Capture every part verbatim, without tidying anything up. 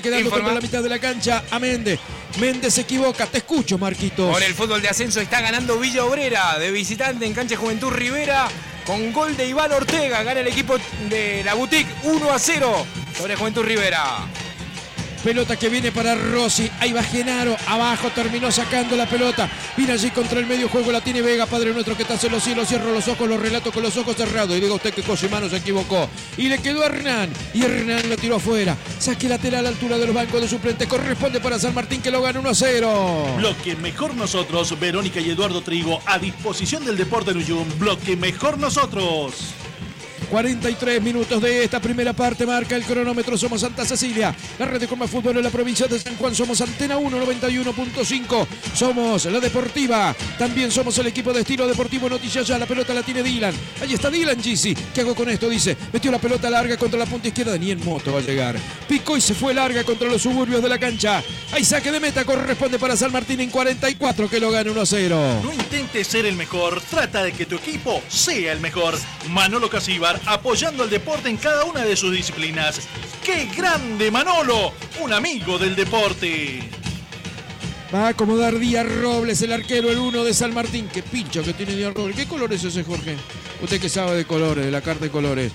quedando Informa. contra la mitad de la cancha a Méndez. Méndez se equivoca. Te escucho, Marquitos. Por el fútbol de ascenso está ganando Villa Obrera de visitante en cancha Juventud Rivera con gol de Iván Ortega. Gana el equipo de la Boutique uno a cero sobre Juventud Rivera. Pelota que viene para Rossi. Ahí va Genaro. Abajo terminó sacando la pelota. Viene allí contra el medio juego. La tiene Vega. Padre nuestro que estás en los cielos. Cierro los ojos. Los relato con los ojos cerrados. Y diga usted que Cosimano se equivocó. Y le quedó a Hernán. Y Hernán lo tiró afuera. Saque lateral a la altura de los bancos de suplentes. Corresponde para San Martín que lo gana uno a cero. Bloque Mejor Nosotros. Verónica y Eduardo Trigo a disposición del Deporte Nuyum. Bloque Mejor Nosotros. cuarenta y tres minutos de esta primera parte, marca el cronómetro. Somos Santa Cecilia, la red de Coma Fútbol en la provincia de San Juan. Somos Antena uno, noventa y uno punto cinco. Somos la Deportiva. También somos el equipo de estilo deportivo Noticias Ya. La pelota la tiene Dylan. Ahí está Dylan Gisi. ¿Qué hago con esto? Dice. Metió la pelota larga contra la punta izquierda. Ni en moto va a llegar. Picó y se fue larga contra los suburbios de la cancha. Hay saque de meta. Corresponde para San Martín en cuarenta y cuatro que lo gana uno a cero. No intentes ser el mejor. Trata de que tu equipo sea el mejor. Manolo Casíbar apoyando al deporte en cada una de sus disciplinas. ¡Qué grande Manolo! Un amigo del deporte. Va a acomodar Díaz Robles, el arquero, el uno de San Martín. Qué pincho que tiene Díaz Robles. ¿Qué color es ese, Jorge? Usted que sabe de colores, de la carta de colores.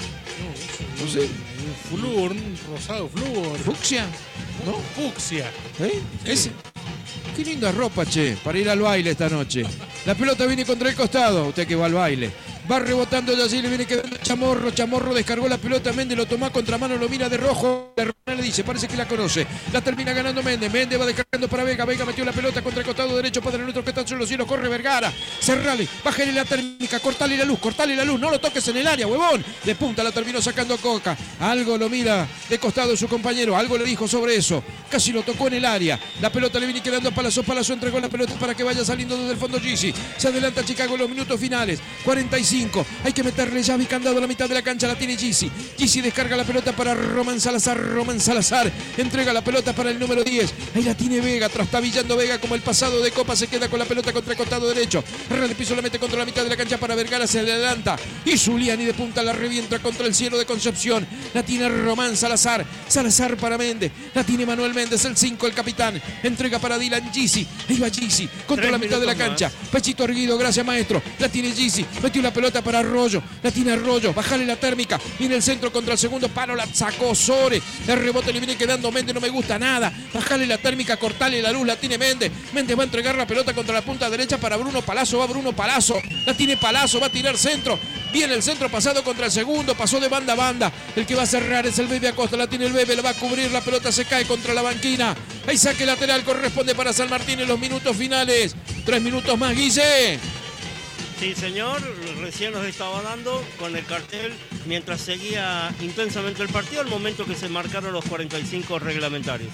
No sé. Flúor, rosado, flúor. ¿Fucsia? ¿No? Fucsia. ¿Eh? Ese. Qué linda ropa, che, para ir al baile esta noche. La pelota viene contra el costado. Usted que va al baile. Va rebotando de allí, le viene quedando Chamorro. Chamorro descargó la pelota, Méndez lo tomó a contramano, lo mira de rojo. Le dice, parece que la conoce. La termina ganando Méndez. Méndez va descargando para Vega. Vega metió la pelota contra el costado derecho. Padre nuestro que está en los cielos. Corre Vergara. Cerrale. Bájale la térmica. Cortale la luz. Cortale la luz. No lo toques en el área, huevón. De punta la terminó sacando Coca. Algo lo mira de costado su compañero. Algo le dijo sobre eso. Casi lo tocó en el área. La pelota le viene quedando a Palazzo. Palazzo entregó la pelota para que vaya saliendo desde el fondo Gisi. Se adelanta Chicago en los minutos finales. cuarenta y cinco. Hay que meterle llave y candado a la mitad de la cancha. La tiene Gisi. Gisi descarga la pelota para Román Salazar. Román Salazar entrega la pelota para el número diez. Ahí la tiene Vega. Trastabillando Vega como el pasado de Copa. Se queda con la pelota contra el costado derecho. Ras de piso la mete contra la mitad de la cancha para Vergara. Se adelanta. Y Zuliani de punta la revienta contra el cielo de Concepción. La tiene Román Salazar. Salazar para Méndez. La tiene Manuel Méndez, el cinco, el capitán. Entrega para Dylan Gisi. Ahí va Gisi contra Tres la mitad de la cancha. Más. Pechito erguido. Gracias, maestro. La tiene Gisi. Metió la pelota para Arroyo. La tiene Arroyo. Bajale la térmica. Viene el centro contra el segundo palo. La sacó Sore. El rebote le viene quedando Méndez. No me gusta nada. Bajale la térmica. Cortale la luz. La tiene Méndez. Méndez va a entregar la pelota contra la punta derecha para Bruno Palazzo. Va Bruno Palazzo. La tiene Palazzo. Va a tirar centro. Viene el centro pasado contra el segundo. Pasó de banda a banda. El que va a cerrar es el Bebe Acosta. La tiene el Bebe. La va a cubrir. La pelota se cae contra la banquina. Ahí saque lateral. Corresponde para San Martín en los minutos finales. Tres minutos más, Guille. Sí, señor, recién nos estaba dando con el cartel mientras seguía intensamente el partido al momento que se marcaron los cuarenta y cinco reglamentarios.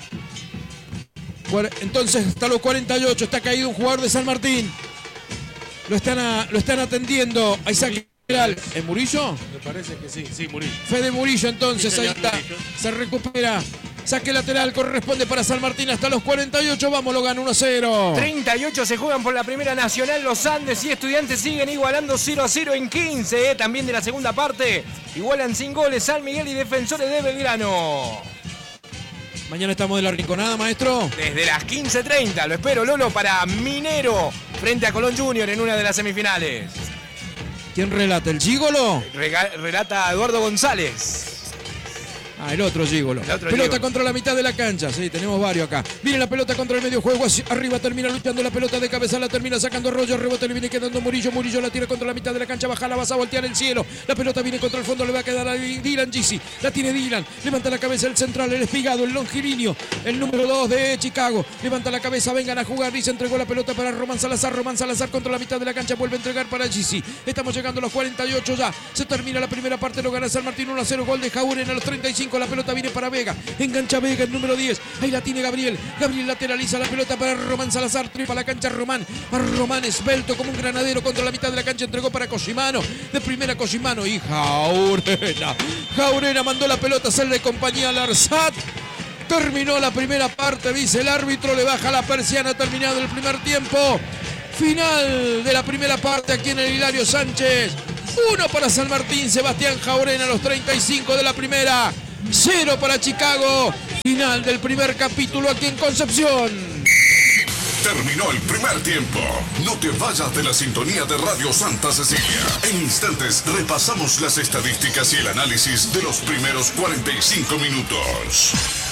Entonces, hasta los cuarenta y ocho está caído un jugador de San Martín. Lo están, a, lo están atendiendo. Ahí saque lateral. ¿Es Murillo? Me parece que sí, sí, Murillo. Fede Murillo, entonces, sí, ahí está. Murillo. Se recupera. Saque lateral corresponde para San Martín hasta los cuarenta y ocho. Vamos, lo gana uno a cero. treinta y ocho se juegan por la primera nacional. Los Andes y Estudiantes siguen igualando cero a cero en quince. Eh, también de la segunda parte. Igualan sin goles San Miguel y Defensores de Belgrano. Mañana estamos de la Rinconada, maestro. Desde las quince treinta. Lo espero, Lolo, para Minero frente a Colón Junior en una de las semifinales. ¿Quién relata? ¿El Gígolo? Rega- relata Eduardo González. Ah, el otro Gígolo. El otro pelota Gígolo. Contra la mitad de la cancha. Sí, tenemos varios acá. Viene la pelota contra el medio juego. Hacia arriba termina luchando la pelota de cabeza. La termina sacando Rollo. Rebote le viene quedando Murillo. Murillo la tira contra la mitad de la cancha. Baja, la vas a voltear el cielo. La pelota viene contra el fondo. Le va a quedar a Dylan Gisi. La tiene Dylan. Levanta la cabeza el central. El espigado. El longilíneo. El número dos de Chicago. Levanta la cabeza. Vengan a jugar. Y se entregó la pelota para Román Salazar. Román Salazar contra la mitad de la cancha. Vuelve a entregar para Gisi. Estamos llegando a los cuarenta y ocho ya. Se termina la primera parte. Lo gana San Martín uno a cero. Gol de Jauren a los treinta y cinco. La pelota viene para Vega, engancha Vega el número diez, ahí la tiene Gabriel, Gabriel lateraliza la pelota para Román Salazar, tripa la cancha Román, a Román esbelto como un granadero contra la mitad de la cancha, entregó para Cosimano, de primera Cosimano y Jaurena, Jaurena mandó la pelota a hacerle compañía al Arsat. Terminó la primera parte, dice el árbitro, le baja la persiana, terminado el primer tiempo. Final de la primera parte aquí en el Hilario Sánchez. Uno para San Martín, Sebastián Jaurena a los treinta y cinco de la primera. Cero para Chicago. Final del primer capítulo aquí en Concepción. Terminó el primer tiempo. No te vayas de la sintonía de Radio Santa Cecilia. En instantes repasamos las estadísticas y el análisis de los primeros cuarenta y cinco minutos.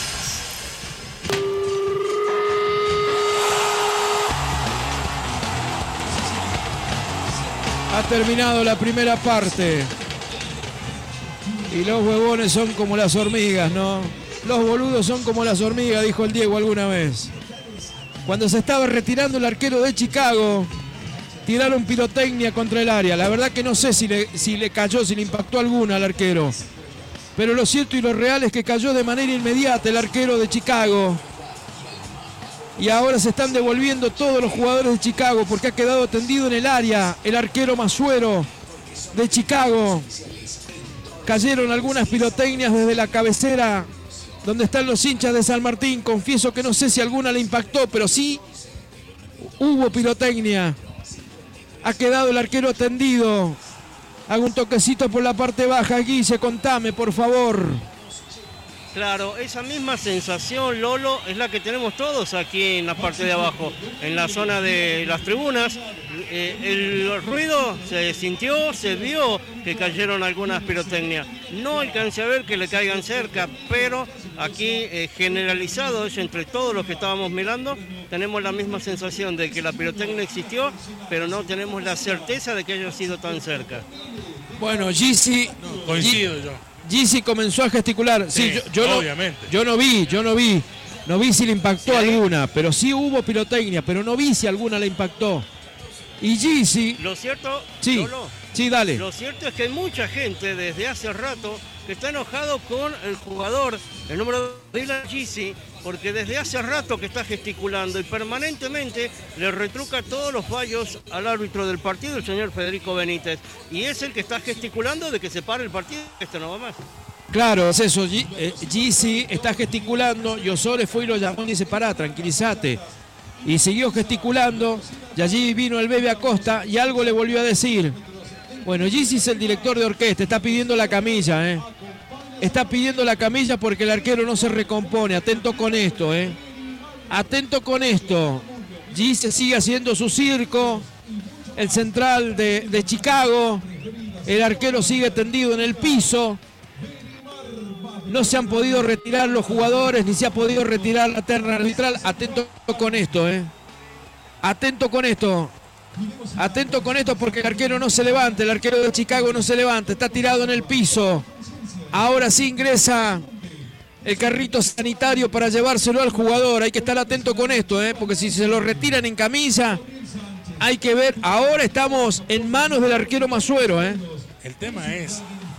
Ha terminado la primera parte. Y los huevones son como las hormigas, ¿no? Los boludos son como las hormigas, dijo el Diego alguna vez. Cuando se estaba retirando el arquero de Chicago, tiraron pirotecnia contra el área. La verdad que no sé si le, si le cayó, si le impactó alguna al arquero. Pero lo cierto y lo real es que cayó de manera inmediata el arquero de Chicago. Y ahora se están devolviendo todos los jugadores de Chicago porque ha quedado tendido en el área el arquero Masuero de Chicago. Cayeron algunas pirotecnias desde la cabecera donde están los hinchas de San Martín. Confieso que no sé si alguna le impactó, pero sí hubo pirotecnia. Ha quedado el arquero tendido. Hago un toquecito por la parte baja. Guille, contame, por favor. Claro, esa misma sensación, Lolo, es la que tenemos todos aquí en la parte de abajo, en la zona de las tribunas. Eh, el ruido se sintió, se vio que cayeron algunas pirotecnias. No alcancé a ver que le caigan cerca, pero aquí eh, generalizado es entre todos los que estábamos mirando, tenemos la misma sensación de que la pirotecnia existió, pero no tenemos la certeza de que haya sido tan cerca. Bueno, Gizzy... No, coincido yo. Gizzy comenzó a gesticular. Sí, Sí, yo, yo obviamente. No, yo no vi, yo no vi. No vi si le impactó ¿Sí? alguna, pero sí hubo pirotecnia, pero no vi si alguna le impactó. Y Gizzy... Lo cierto, Sí, Lolo, sí, dale. lo cierto es que hay mucha gente desde hace rato que está enojado con el jugador, el número de la Gizzy, porque desde hace rato que está gesticulando y permanentemente le retruca todos los fallos al árbitro del partido, el señor Federico Benítez. Y es el que está gesticulando de que se pare el partido, que esto no va más. Claro, es eso. Gi- eh, Gizzy está gesticulando. Y Osores fue y lo llamó y dice: pará, tranquilízate. Y siguió gesticulando. Y allí vino el Bebe Acosta y algo le volvió a decir. Bueno, Gizzy es el director de orquesta. Está pidiendo la camilla, ¿eh? Está pidiendo la camilla porque el arquero no se recompone. Atento con esto, ¿eh? Atento con esto. Gizzy sigue haciendo su circo. El central de, de Chicago. El arquero sigue tendido en el piso. No se han podido retirar los jugadores, ni se ha podido retirar la terna arbitral. Atento con esto, ¿eh? Atento con esto. Atento con esto porque el arquero no se levanta. El arquero de Chicago no se levanta. Está tirado en el piso. Ahora sí ingresa el carrito sanitario para llevárselo al jugador. Hay que estar atento con esto, ¿eh? Porque si se lo retiran en camilla, hay que ver. Ahora estamos en manos del arquero Masuero, ¿eh? El tema es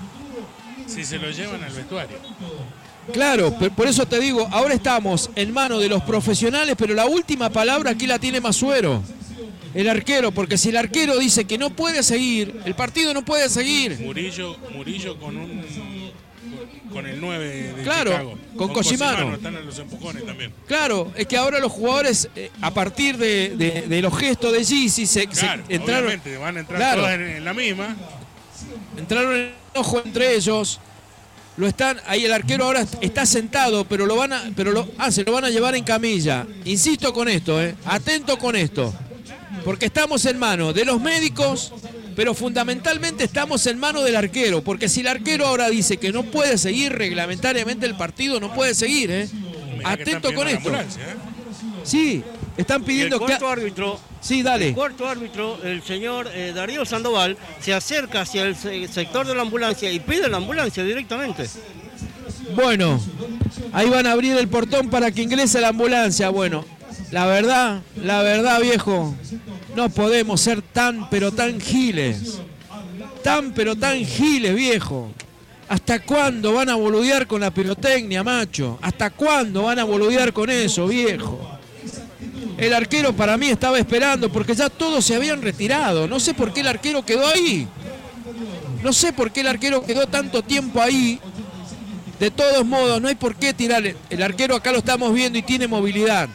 si se lo llevan al vestuario. Claro, pero por eso te digo, ahora estamos en manos de los profesionales, pero la última palabra aquí la tiene Masuero, el arquero, porque si el arquero dice que no puede seguir, el partido no puede seguir. Murillo, Murillo con un con, con el nueve de Claro, Chicago. con Cosimano. Están en los empujones también. Claro, es que ahora los jugadores, eh, a partir de, de- de los gestos de Gizzy, se, se Claro, entraron, obviamente van a entrar Claro. todas en, en la misma. entraron en ojo entre ellos. Lo están, ahí el arquero ahora está sentado, pero lo van a, pero lo, ah, se lo van a llevar en camilla. Insisto con esto, eh, atento con esto, porque estamos en manos de los médicos, pero fundamentalmente estamos en manos del arquero, porque si el arquero ahora dice que no puede seguir reglamentariamente el partido, no puede seguir, eh. Mirá que Atento están con pidiendo esto. la ambulancia, ¿eh? Sí, están Y el pidiendo que, cuarto árbitro, sí, el dale. cuarto árbitro, el señor eh, Darío Sandoval, se acerca hacia el se- sector de la ambulancia y pide la ambulancia directamente. Bueno, ahí van a abrir el portón para que ingrese la ambulancia. Bueno, la verdad, la verdad, viejo, no podemos ser tan, pero tan giles. Tan, pero tan giles, viejo. ¿Hasta cuándo van a boludear con la pirotecnia, macho? ¿Hasta cuándo van a boludear con eso, viejo? El arquero para mí estaba esperando porque ya todos se habían retirado. No sé por qué el arquero quedó ahí. No sé por qué el arquero quedó tanto tiempo ahí. De todos modos, no hay por qué tirarle. El arquero acá lo estamos viendo y tiene movilidad.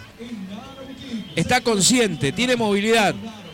Está consciente, tiene movilidad.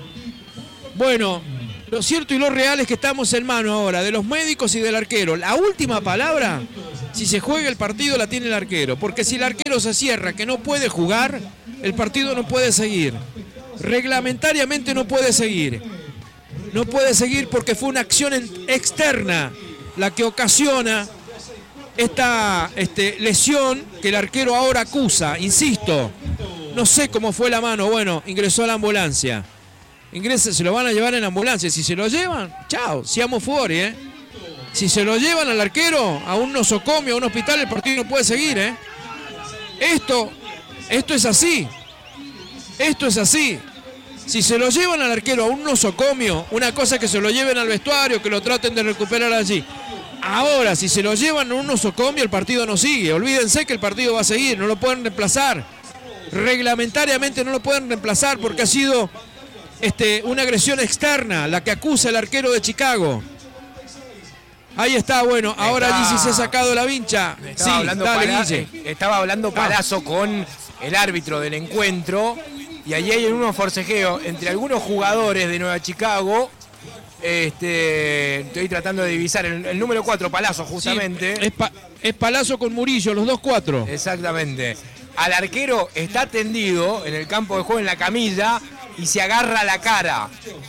Bueno, lo cierto y lo real es que estamos en mano ahora de los médicos y del arquero. La última palabra Si se juega el partido la tiene el arquero, porque si el arquero se cierra que no puede jugar, el partido no puede seguir. Reglamentariamente no puede seguir. No puede seguir porque fue una acción externa la que ocasiona esta este, lesión que el arquero ahora acusa. Insisto, no sé cómo fue la mano. Bueno, ingresó a la ambulancia. Ingresa, se lo van a llevar en la ambulancia. Si se lo llevan, chao, siamo fuori, ¿eh? Si se lo llevan al arquero a un nosocomio, a un hospital, el partido no puede seguir, ¿eh? Esto, esto es así. Esto es así. Si se lo llevan al arquero a un nosocomio, una cosa es que se lo lleven al vestuario, que lo traten de recuperar allí. Ahora, si se lo llevan a un nosocomio, el partido no sigue. Olvídense que el partido va a seguir, no lo pueden reemplazar. Reglamentariamente no lo pueden reemplazar porque ha sido este, una agresión externa la que acusa el arquero de Chicago. Ahí está, bueno, ahora Está- Lisi se ha sacado la vincha. Estaba Sí, hablando, dale, Pala- Guille. eh, estaba hablando Palazzo con el árbitro del encuentro y allí hay unos forcejeos entre algunos jugadores de Nueva Chicago. Este, estoy tratando de divisar el, el número cuatro, Palazzo, justamente. Sí, es, pa- es Palazzo con Murillo, los dos cuatro. Exactamente. Al arquero está tendido en el campo de juego en la camilla y se agarra la cara.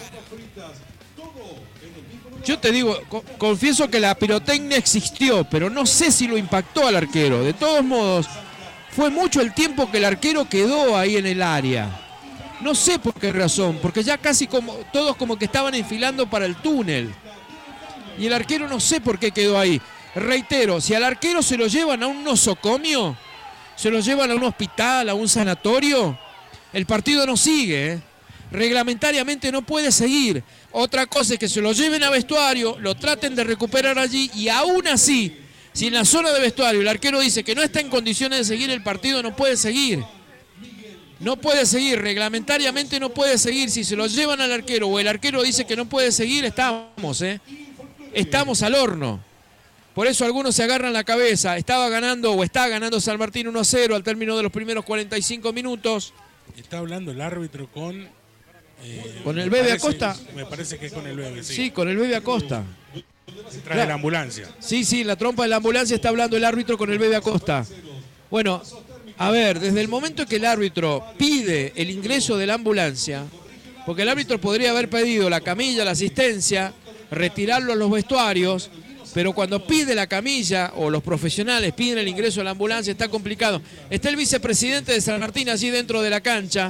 Yo te digo, co- confieso que la pirotecnia existió, pero no sé si lo impactó al arquero. De todos modos, fue mucho el tiempo que el arquero quedó ahí en el área. No sé por qué razón, porque ya casi como todos como que estaban enfilando para el túnel. Y el arquero no sé por qué quedó ahí. Reitero, si al arquero se lo llevan a un nosocomio, se lo llevan a un hospital, a un sanatorio, el partido no sigue, ¿eh? Reglamentariamente no puede seguir. Otra cosa es que se lo lleven a vestuario, lo traten de recuperar allí y aún así, si en la zona de vestuario el arquero dice que no está en condiciones de seguir el partido, no puede seguir. No puede seguir, reglamentariamente no puede seguir. Si se lo llevan al arquero o el arquero dice que no puede seguir, estamos, ¿eh? Estamos al horno. Por eso algunos se agarran la cabeza. Estaba ganando o está ganando San Martín uno a cero al término de los primeros cuarenta y cinco minutos. Está hablando el árbitro con... eh, ¿Con el me Bebe parece- Acosta? Me parece que es con el Bebe, sí. Sí, con el Bebe Acosta. Tras de la ambulancia. Sí, sí, la trompa de la ambulancia está hablando el árbitro con el Bebe Acosta. Bueno, a ver, desde el momento que el árbitro pide el ingreso de la ambulancia, porque el árbitro podría haber pedido la camilla, la asistencia, retirarlo a los vestuarios, pero cuando pide la camilla o los profesionales piden el ingreso de la ambulancia está complicado. Está el vicepresidente de San Martín allí dentro de la cancha.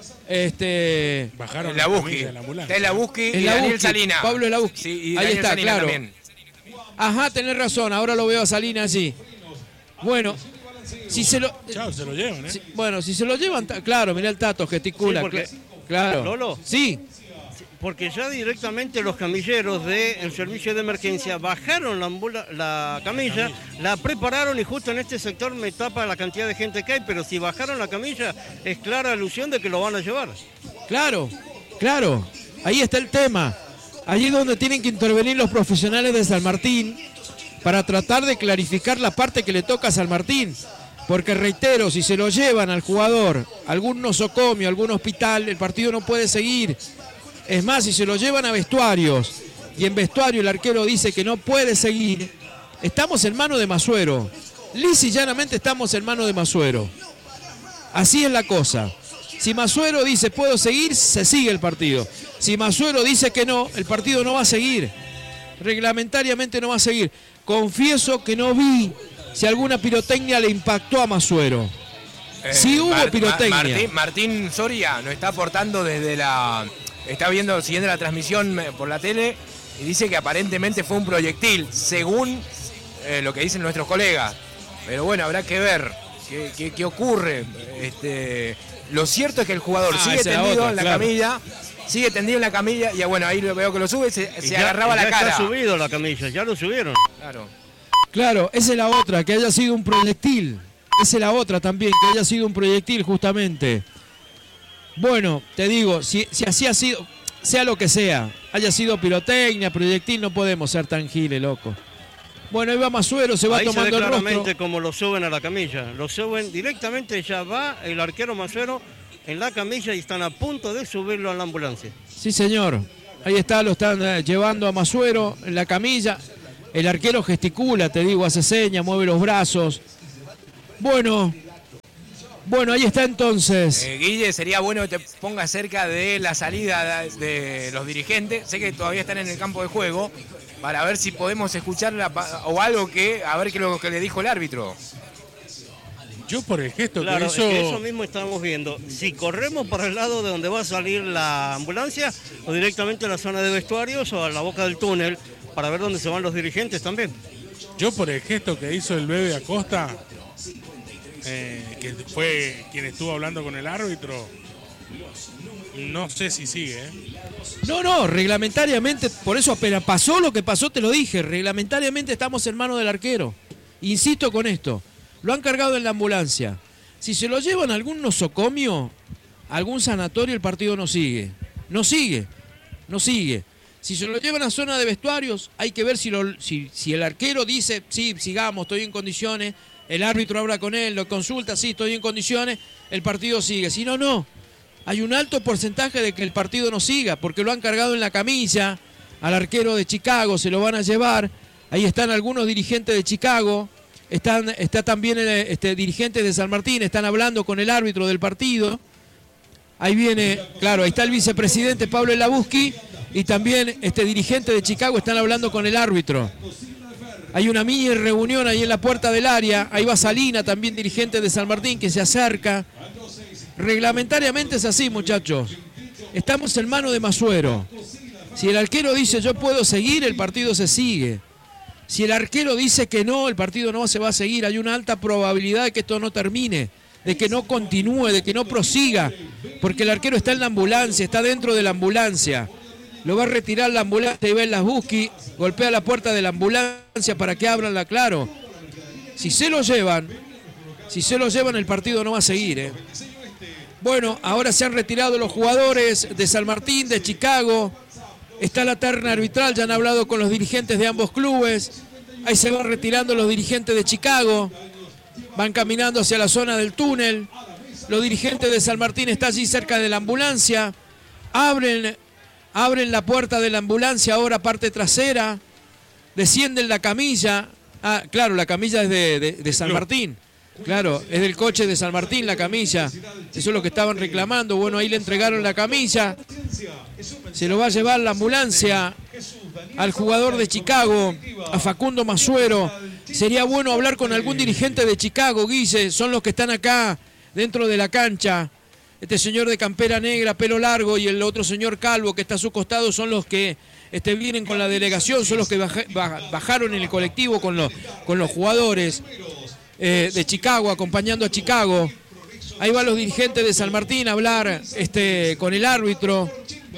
Este, Bajaron El la Labuski. camilla de la ambulancia. Está el Labuski y El Daniel Labuski, Salina. Pablo Labuski. Sí, y Ahí Daniel está, Salina claro. también. Ajá, tenés razón, ahora lo veo a Salina allí. Bueno, si se lo... Chao, se lo llevan, ¿eh? si- bueno, si se lo llevan, ta- claro, mirá el Tato, gesticula. Sí, porque- cl- claro. Lolo. Sí, Porque ya directamente los camilleros del servicio de emergencia bajaron la, ambula- la camilla, la prepararon y justo en este sector me tapa la cantidad de gente que hay, pero si bajaron la camilla es clara alusión de que lo van a llevar. claro, claro. Ahí está el tema. Allí es donde tienen que intervenir los profesionales de San Martín para tratar de clarificar la parte que le toca a San Martín. Porque reitero, si se lo llevan al jugador, algún nosocomio, algún hospital, el partido no puede seguir. Es más, si se lo llevan a vestuarios y en vestuario el arquero dice que no puede seguir, estamos en mano de Masuero. Lisa y llanamente estamos en mano de Masuero. Así es la cosa. Si Masuero dice puedo seguir, se sigue el partido. Si Masuero dice que no, el partido no va a seguir. Reglamentariamente no va a seguir. Confieso que no vi si alguna pirotecnia le impactó a Masuero. Sí hubo Mar- pirotecnia. Ma- Martín, Martín Soria nos está aportando desde la... Está viendo, siguiendo la transmisión eh, por la tele y dice que aparentemente fue un proyectil, según eh, lo que dicen nuestros colegas. Pero bueno, habrá que ver qué, qué- qué ocurre. Este, lo cierto es que el jugador Ah, sigue esa era tendido otra, en la claro. camilla, sigue tendido en la camilla y bueno, ahí lo veo que lo sube, se, Y se ya- agarraba y ya la cara. Está subido la camilla, ya lo subieron. Claro. Claro, esa es la otra, que haya sido un proyectil. Esa es la otra también, que haya sido un proyectil justamente. Bueno, te digo, si, si así ha sido, sea lo que sea, haya sido pirotecnia, proyectil, no podemos ser tan giles, loco. Bueno, ahí va Masuero, se va Ahí se ve tomando el claramente rostro. como lo suben a la camilla. Lo suben directamente, ya va el arquero Masuero en la camilla y están a punto de subirlo a la ambulancia. Sí, señor. Ahí está, lo están eh, llevando a Masuero en la camilla. El arquero gesticula, te digo, hace señas, mueve los brazos. Bueno, bueno, ahí está entonces. Eh, Guille, sería bueno que te pongas cerca de la salida de, de los dirigentes. Sé que todavía están en el campo de juego, para ver si podemos escuchar la, o algo que, a ver qué es lo que le dijo el árbitro. Yo por el gesto Claro, que es hizo... que eso mismo estamos viendo. Si corremos para el lado de donde va a salir la ambulancia, o directamente a la zona de vestuarios o a la boca del túnel, para ver dónde se van los dirigentes también. Yo por el gesto que hizo el Bebe Acosta, eh, que fue quien estuvo hablando con el árbitro, no sé si sigue. ¿eh? No, no, reglamentariamente, por eso apenas pasó lo que pasó, te lo dije, reglamentariamente estamos en manos del arquero. Insisto con esto, lo han cargado en la ambulancia. Si se lo llevan a algún nosocomio, a algún sanatorio, el partido no sigue. No sigue, no sigue. Si se lo llevan a zona de vestuarios, hay que ver si, lo, si, si el arquero dice, sí, sigamos, estoy en condiciones, el árbitro habla con él, lo consulta, sí, estoy en condiciones, el partido sigue. Si no, no. Hay un alto porcentaje de que el partido no siga, porque lo han cargado en la camilla, al arquero de Chicago se lo van a llevar, ahí están algunos dirigentes de Chicago, están, está también el, este, dirigentes de San Martín, están hablando con el árbitro del partido. Ahí viene, claro, ahí está el vicepresidente Pablo Labuski y también este dirigente de Chicago están hablando con el árbitro. Hay una mini reunión ahí en la puerta del área, ahí va Salina, también dirigente de San Martín, que se acerca. Reglamentariamente es así, muchachos. Estamos en mano de Masuero. Si el arquero dice yo puedo seguir, el partido se sigue. Si el arquero dice que no, el partido no se va a seguir. Hay una alta probabilidad de que esto no termine, de que no continúe, de que no prosiga, porque el arquero está en la ambulancia, está dentro de la ambulancia. Lo va a retirar la ambulancia y va en las Labuski, golpea la puerta de la ambulancia para que abran la claro. Si se lo llevan, si se lo llevan, el partido no va a seguir, ¿eh? Bueno, ahora se han retirado los jugadores de San Martín, de Chicago. Está la terna arbitral, ya han hablado con los dirigentes de ambos clubes. Ahí se van retirando los dirigentes de Chicago. Van caminando hacia la zona del túnel. Los dirigentes de San Martín están allí cerca de la ambulancia. Abren, abren la puerta de la ambulancia, ahora parte trasera. Descienden la camilla. Ah, claro, la camilla es de, de, de San Martín. Claro, es del coche de San Martín la camilla. Eso es lo que estaban reclamando. Bueno, ahí le entregaron la camilla. Se lo va a llevar la ambulancia al jugador de Chicago, a Facundo Masuero. Sería bueno hablar con algún dirigente de Chicago, Guille. Son los que están acá dentro de la cancha. Este señor de campera negra, pelo largo, y el otro señor calvo que está a su costado son los que este, vienen con la delegación, son los que baja, bajaron en el colectivo con los, con los jugadores. Eh, de Chicago, acompañando a Chicago. Ahí van los dirigentes de San Martín a hablar este, con el árbitro.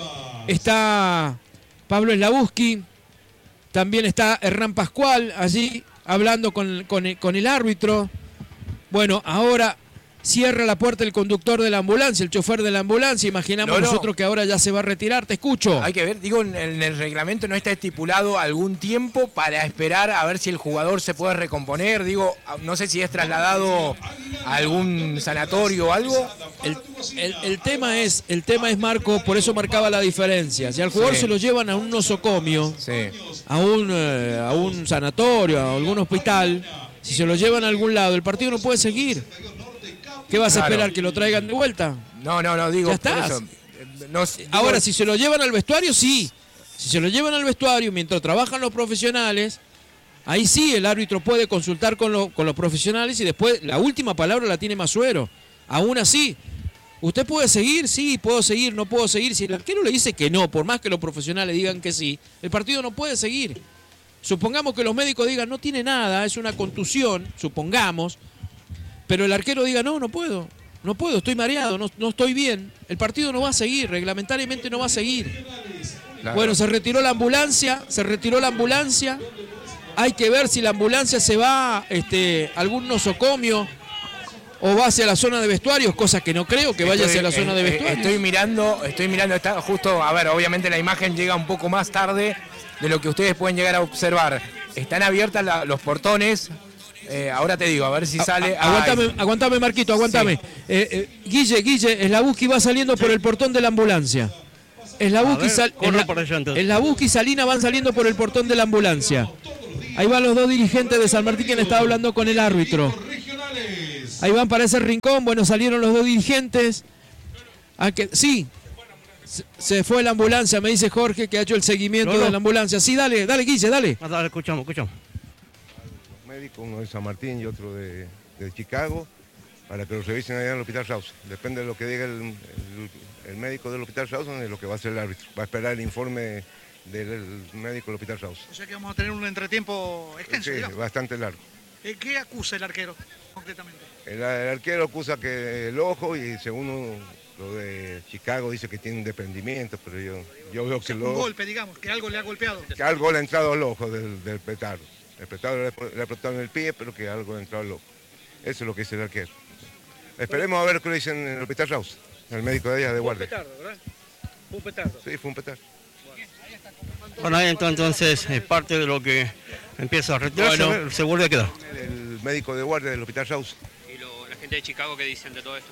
Está Pablo Labuski, también está Hernán Pascual allí hablando con, con, el, con el árbitro. Bueno, ahora cierra la puerta el conductor de la ambulancia, el chofer de la ambulancia. Imaginamos no, no. nosotros que ahora ya se va a retirar. Te escucho. Hay que ver, digo, en el reglamento no está estipulado algún tiempo para esperar a ver si el jugador se puede recomponer. Digo, no sé si es trasladado a algún sanatorio o algo. El, el, el tema es, el tema es, Marco, por eso marcaba la diferencia. Si al jugador sí. se lo llevan a un nosocomio, sí. a, un, eh, a un sanatorio, a algún hospital, si se lo llevan a algún lado, el partido no puede seguir. ¿Qué vas a claro. esperar? ¿Que lo traigan de vuelta? No, no, no, digo. Ya estás. Eso. No, digo... Ahora, si se lo llevan al vestuario, sí. Si se lo llevan al vestuario mientras trabajan los profesionales, ahí sí el árbitro puede consultar con, lo, con los profesionales y después la última palabra la tiene Masuero. Aún así, ¿usted puede seguir? Sí, puedo seguir, no puedo seguir. Si el arquero le dice que no, por más que los profesionales digan que sí, el partido no puede seguir. Supongamos que los médicos digan, no tiene nada, es una contusión, supongamos. Pero el arquero diga, no, no puedo, no puedo, estoy mareado, no, no estoy bien. El partido no va a seguir, reglamentariamente no va a seguir. Claro. Bueno, se retiró la ambulancia, se retiró la ambulancia. Hay que ver si la ambulancia se va este, a algún nosocomio o va hacia la zona de vestuarios, cosa que no creo que vaya estoy, hacia la zona de vestuarios. Estoy mirando, estoy mirando, está justo, a ver, obviamente la imagen llega un poco más tarde de lo que ustedes pueden llegar a observar. Están abiertas la, los portones. Eh, ahora te digo, a ver si sale. A, aguantame, aguantame, Marquito, aguantame. Sí. Eh, eh, Guille, Guille, Labuski va saliendo por el portón de la ambulancia. Labuski y Salina van saliendo por el portón de la ambulancia. Ahí van los dos dirigentes de San Martín que han estado hablando con el árbitro. Ahí van para ese rincón. Bueno, salieron los dos dirigentes. ¿A que, sí, se fue la ambulancia, me dice Jorge, que ha hecho el seguimiento no, no. de la ambulancia. Sí, dale, dale, Guille, dale. Ah, dale, escuchamos, escuchamos. Los médicos, uno de San Martín y otro de, de Chicago, para que los revisen allá en el Hospital Rawson. Depende de lo que diga el, el, el médico del Hospital Rawson, es lo que va a hacer el árbitro. Va a esperar el informe del médico del Hospital Rawson. O sea que vamos a tener un entretiempo extenso, Sí, digamos. bastante largo. ¿Qué acusa el arquero, concretamente? El, el arquero acusa que el ojo y según uno, lo de Chicago dice que tiene un desprendimiento, pero yo, yo veo o sea, que un lo, golpe, digamos, que algo le ha golpeado. Que algo le ha entrado al ojo del, del petardo. El petardo le, le ha explotado en el pie, pero que algo le ha entrado al ojo. Eso es lo que dice el arquero. Esperemos a ver qué le dicen en el Hospital Rawson, el médico de allá de guardia. Fue un petardo, ¿verdad? Fue un petardo. Sí, fue un petardo. Bueno, ahí entonces es parte de lo que empieza a retirarse, bueno, se vuelve a quedar. El médico de guardia del Hospital Rawson. ¿Y lo, la gente de Chicago qué dicen de todo esto?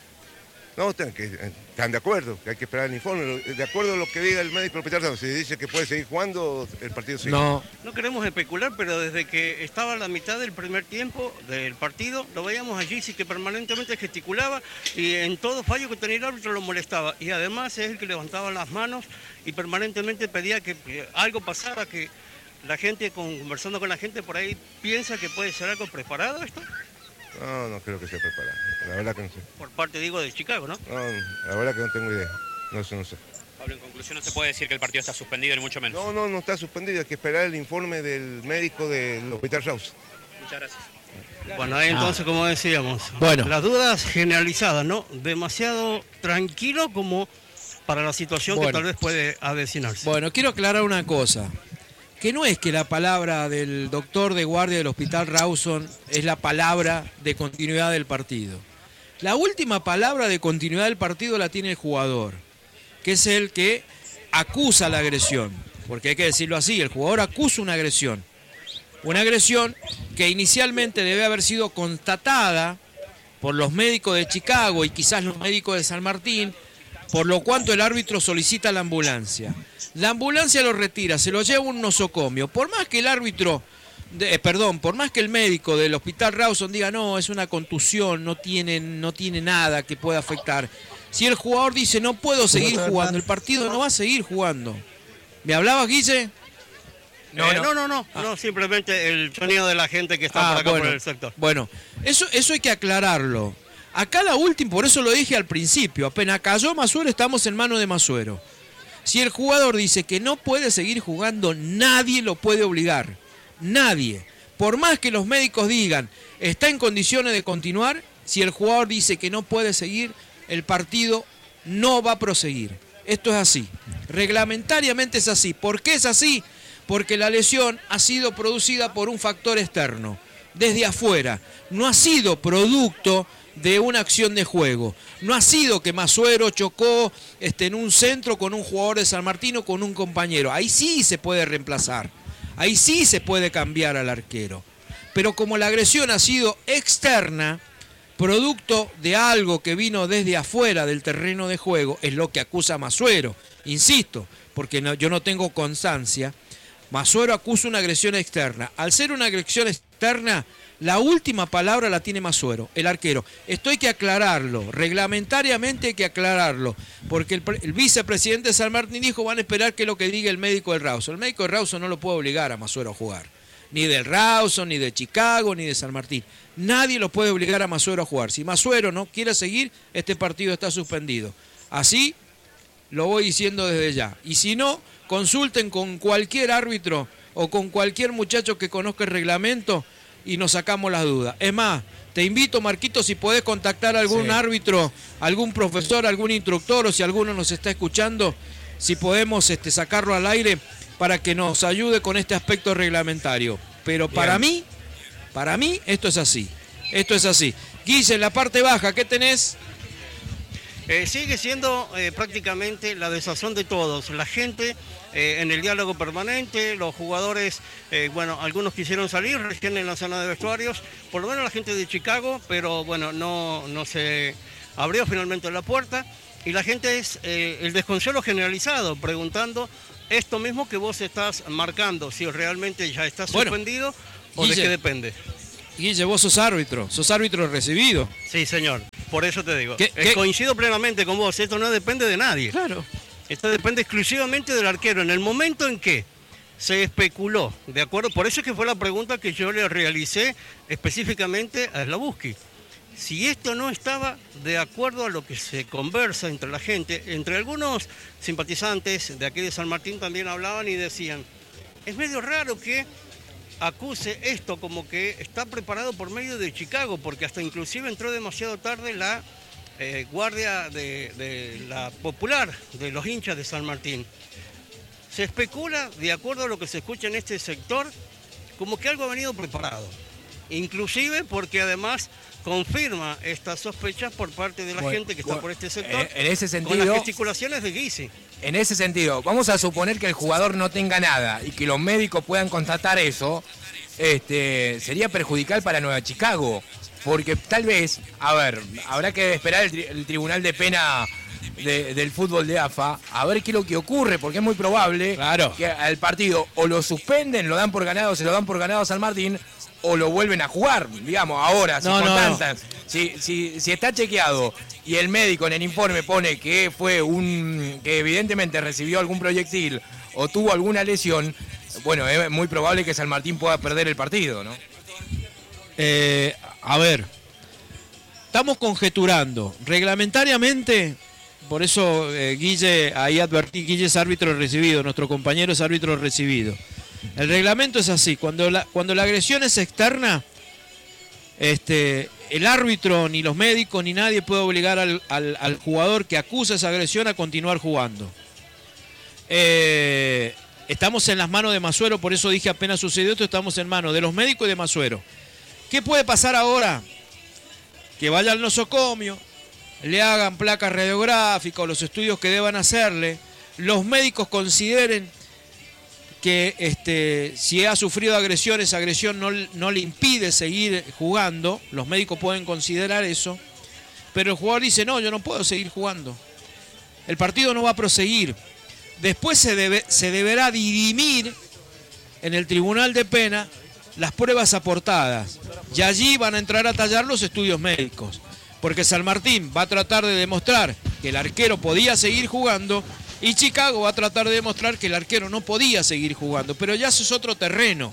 No, están, que, están de acuerdo, que hay que esperar el informe. De acuerdo a lo que diga el médico del Hospital Rawson, si dice que puede seguir jugando, el partido sigue. No. No queremos especular, pero desde que estaba a la mitad del primer tiempo del partido, lo veíamos allí, sí que permanentemente gesticulaba y en todo fallo que tenía el árbitro lo molestaba. Y además es el que levantaba las manos y permanentemente pedía que, que algo pasara, que la gente, con, conversando con la gente por ahí, piensa que puede ser algo preparado esto. No, no creo que sea preparado. La verdad que no sé. Por parte, digo, de Chicago, ¿no? No, la verdad que no tengo idea. No sé, no sé. Pablo, en conclusión, no se puede decir que el partido está suspendido, ni mucho menos. No, no, no está suspendido. Hay que esperar el informe del médico del Hospital Rawson. Muchas gracias. Bueno, ahí entonces, ah. como decíamos, bueno. las dudas generalizadas, ¿no? Demasiado tranquilo como para la situación bueno. que tal vez puede avecinarse. Bueno, quiero aclarar una cosa. Que no es que la palabra del doctor de guardia del Hospital Rawson es la palabra de continuidad del partido. La última palabra de continuidad del partido la tiene el jugador, que es el que acusa la agresión. Porque hay que decirlo así, el jugador acusa una agresión. Una agresión que inicialmente debe haber sido constatada por los médicos de Chicago y quizás los médicos de San Martín, por lo cuanto el árbitro solicita la ambulancia. La ambulancia lo retira, se lo lleva un nosocomio. Por más que el árbitro, de, eh, perdón, por más que el médico del Hospital Rawson diga no, es una contusión, no tiene, no tiene nada que pueda afectar. Si el jugador dice no puedo seguir jugando, el partido no va a seguir jugando. ¿Me hablabas, Guille? No, eh, no, no, no, no, ah. no, simplemente el sonido de la gente que está ah, por acá bueno, por el sector. Bueno, eso, eso hay que aclararlo. Acá la última, por eso lo dije al principio, apenas cayó Masuero, estamos en manos de Masuero. Si el jugador dice que no puede seguir jugando, nadie lo puede obligar. Nadie. Por más que los médicos digan, está en condiciones de continuar, si el jugador dice que no puede seguir, el partido no va a proseguir. Esto es así. Reglamentariamente es así. ¿Por qué es así? Porque la lesión ha sido producida por un factor externo, desde afuera. No ha sido producto de una acción de juego. No ha sido que Masuero chocó este, en un centro con un jugador de San Martín o con un compañero. Ahí sí se puede reemplazar. Ahí sí se puede cambiar al arquero. Pero como la agresión ha sido externa, producto de algo que vino desde afuera del terreno de juego, es lo que acusa Masuero. Insisto, porque no, yo no tengo constancia. Masuero acusa una agresión externa. Al ser una agresión externa, la última palabra la tiene Masuero, el arquero. Esto hay que aclararlo, reglamentariamente hay que aclararlo, porque el, el vicepresidente de San Martín dijo van a esperar que es lo que diga el médico del Rawson. El médico del Rawson no lo puede obligar a Masuero a jugar, ni del Rawson, ni de Chicago, ni de San Martín. Nadie lo puede obligar a Masuero a jugar. Si Masuero no quiere seguir, este partido está suspendido. Así lo voy diciendo desde ya. Y si no, consulten con cualquier árbitro o con cualquier muchacho que conozca el reglamento y nos sacamos las dudas. Es más, te invito, Marquito, si podés contactar a algún sí. árbitro, algún profesor, algún instructor, o si alguno nos está escuchando, si podemos este, sacarlo al aire para que nos ayude con este aspecto reglamentario. Pero para Bien. mí, para mí, esto es así. Esto es así. Guille, en la parte baja, ¿qué tenés? Eh, sigue siendo eh, prácticamente la desazón de todos. La gente eh, en el diálogo permanente, los jugadores, eh, bueno, algunos quisieron salir recién en la zona de vestuarios, por lo menos la gente de Chicago, pero bueno, no, no se abrió finalmente la puerta. Y la gente es eh, el desconsuelo generalizado, preguntando esto mismo que vos estás marcando, si realmente ya está Bueno, suspendido o Guille, de qué depende. Guille, vos sos árbitro, sos árbitro recibido. Sí, señor. Por eso te digo. ¿Qué- Eh, qué? Coincido plenamente con vos. Esto no depende de nadie. Claro. Esto depende exclusivamente del arquero. En el momento en que se especuló, ¿de acuerdo? Por eso es que fue la pregunta que yo le realicé específicamente a Slabuski. Si esto no estaba de acuerdo a lo que se conversa entre la gente, entre algunos simpatizantes de aquí de San Martín también hablaban y decían, es medio raro que acuse esto como que está preparado por medio de Chicago, porque hasta inclusive entró demasiado tarde la eh, guardia de, de la popular de los hinchas de San Martín. Se especula, de acuerdo a lo que se escucha en este sector, como que algo ha venido preparado. Inclusive porque además confirma estas sospechas por parte de la Bueno, gente que está bueno, por este sector, en- en ese con sentido- las gesticulaciones de Guisi. En ese sentido, vamos a suponer que el jugador no tenga nada y que los médicos puedan constatar eso, este, sería perjudicial para Nueva Chicago. Porque tal vez, a ver, habrá que esperar el, tri- el Tribunal de Pena de- del fútbol de A F A a ver qué es lo que ocurre, porque es muy probable Claro. que al partido o lo suspenden, lo dan por ganado, se lo dan por ganado a San Martín, o lo vuelven a jugar, digamos, ahora, si No, con no, no. tantas. Si, si, si está chequeado y el médico en el informe pone que fue un. que evidentemente recibió algún proyectil o tuvo alguna lesión, bueno, es muy probable que San Martín pueda perder el partido, ¿no? Eh, a ver, estamos conjeturando. Reglamentariamente, por eso eh, Guille, ahí advertí, Guille es árbitro recibido, nuestro compañero es árbitro recibido. El reglamento es así, cuando la, cuando la agresión es externa, este, el árbitro, ni los médicos, ni nadie puede obligar al, al- al jugador que acusa esa agresión a continuar jugando. Eh, estamos en las manos de Masuero, por eso dije apenas sucedió esto, estamos en manos de los médicos y de Masuero. ¿Qué puede pasar ahora? Que vaya al nosocomio, le hagan placas radiográficas o los estudios que deban hacerle, los médicos consideren que este, si ha sufrido agresión, esa agresión no, no le impide seguir jugando, los médicos pueden considerar eso, pero el jugador dice, no, yo no puedo seguir jugando. El partido no va a proseguir. Después se, debe, se deberá dirimir en el Tribunal de Pena las pruebas aportadas y allí van a entrar a tallar los estudios médicos, porque San Martín va a tratar de demostrar que el arquero podía seguir jugando y Chicago va a tratar de demostrar que el arquero no podía seguir jugando, pero ya eso es otro terreno.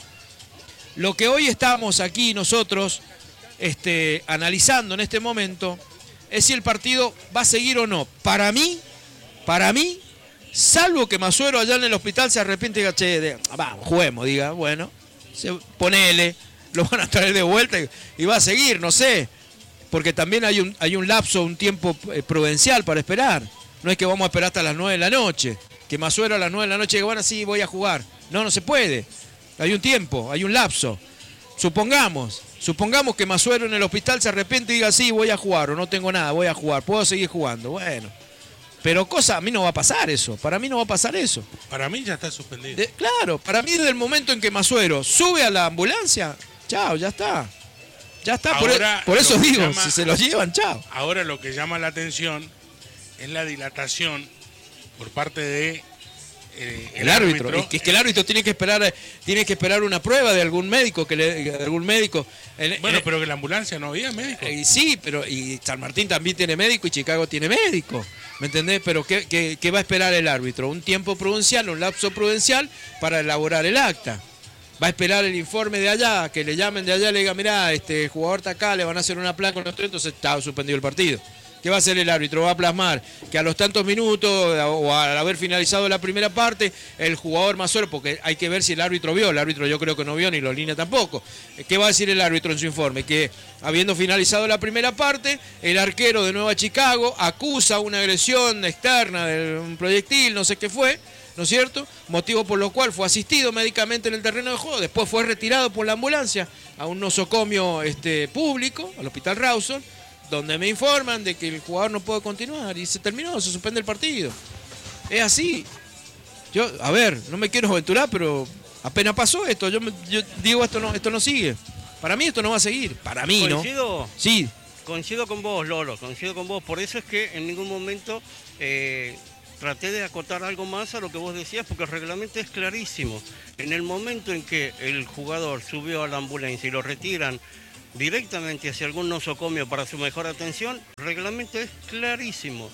Lo que hoy estamos aquí nosotros este, analizando en este momento es si el partido va a seguir o no. Para mí, para mí, salvo que Masuero allá en el hospital se arrepiente y diga, che, de, vamos, juguemos, diga, bueno, se, ponele, lo van a traer de vuelta y, y va a seguir, no sé, porque también hay un, hay un lapso, un tiempo eh, prudencial para esperar. No es que vamos a esperar hasta las nueve de la noche, que Masuero a las nueve de la noche diga, bueno, sí, voy a jugar. No, no se puede. Hay un tiempo, hay un lapso. Supongamos, supongamos que Masuero en el hospital se arrepiente y diga, sí, voy a jugar, o no tengo nada, voy a jugar, puedo seguir jugando. Bueno, pero cosa, a mí no va a pasar eso, para mí no va a pasar eso. Para mí ya está suspendido. De- claro, para mí desde el momento en que Masuero sube a la ambulancia, chao, ya está. Ya está, por, Ahora, e- por eso lo que digo, llama- si se lo llevan, chao. Ahora lo que llama la atención es la dilatación por parte de eh, El, árbitro, es que, es que el árbitro tiene que esperar, eh, tiene que esperar una prueba de algún médico, que le, de algún médico. En- Bueno, en- pero que en la ambulancia no había médico. Eh, sí, pero y San Martín también tiene médico y Chicago tiene médico, ¿me entendés? Pero ¿qué, qué- qué va a esperar el árbitro? Un tiempo prudencial, un lapso prudencial para elaborar el acta. Va a esperar el informe de allá, que le llamen de allá y le digan, mirá, este el jugador está acá, le van a hacer una placa con nosotros, entonces está suspendido el partido. ¿Qué va a hacer el árbitro? Va a plasmar que a los tantos minutos o al haber finalizado la primera parte, el jugador Masuero, porque hay que ver si el árbitro vio, el árbitro yo creo que no vio ni los líneas tampoco. ¿Qué va a decir el árbitro en su informe? Que habiendo finalizado la primera parte, el arquero de Nueva Chicago acusa una agresión externa de un proyectil, no sé qué fue, ¿no es cierto? Motivo por lo cual fue asistido médicamente en el terreno de juego, después fue retirado por la ambulancia a un nosocomio este, público, al Hospital Rawson, donde me informan de que el jugador no puede continuar y se terminó, se suspende el partido. Es así. Yo, a ver, no me quiero aventurar, pero apenas pasó esto, yo, me- yo digo esto no, esto no sigue. Para mí esto no va a seguir, para mí, ¿no? Coincido, Sí, coincido con vos, Lolo, coincido con vos. Por eso es que en ningún momento eh, traté de acotar algo más a lo que vos decías, porque el reglamento es clarísimo. En el momento en que el jugador subió a la ambulancia y lo retiran directamente hacia algún nosocomio para su mejor atención, el reglamento es clarísimo.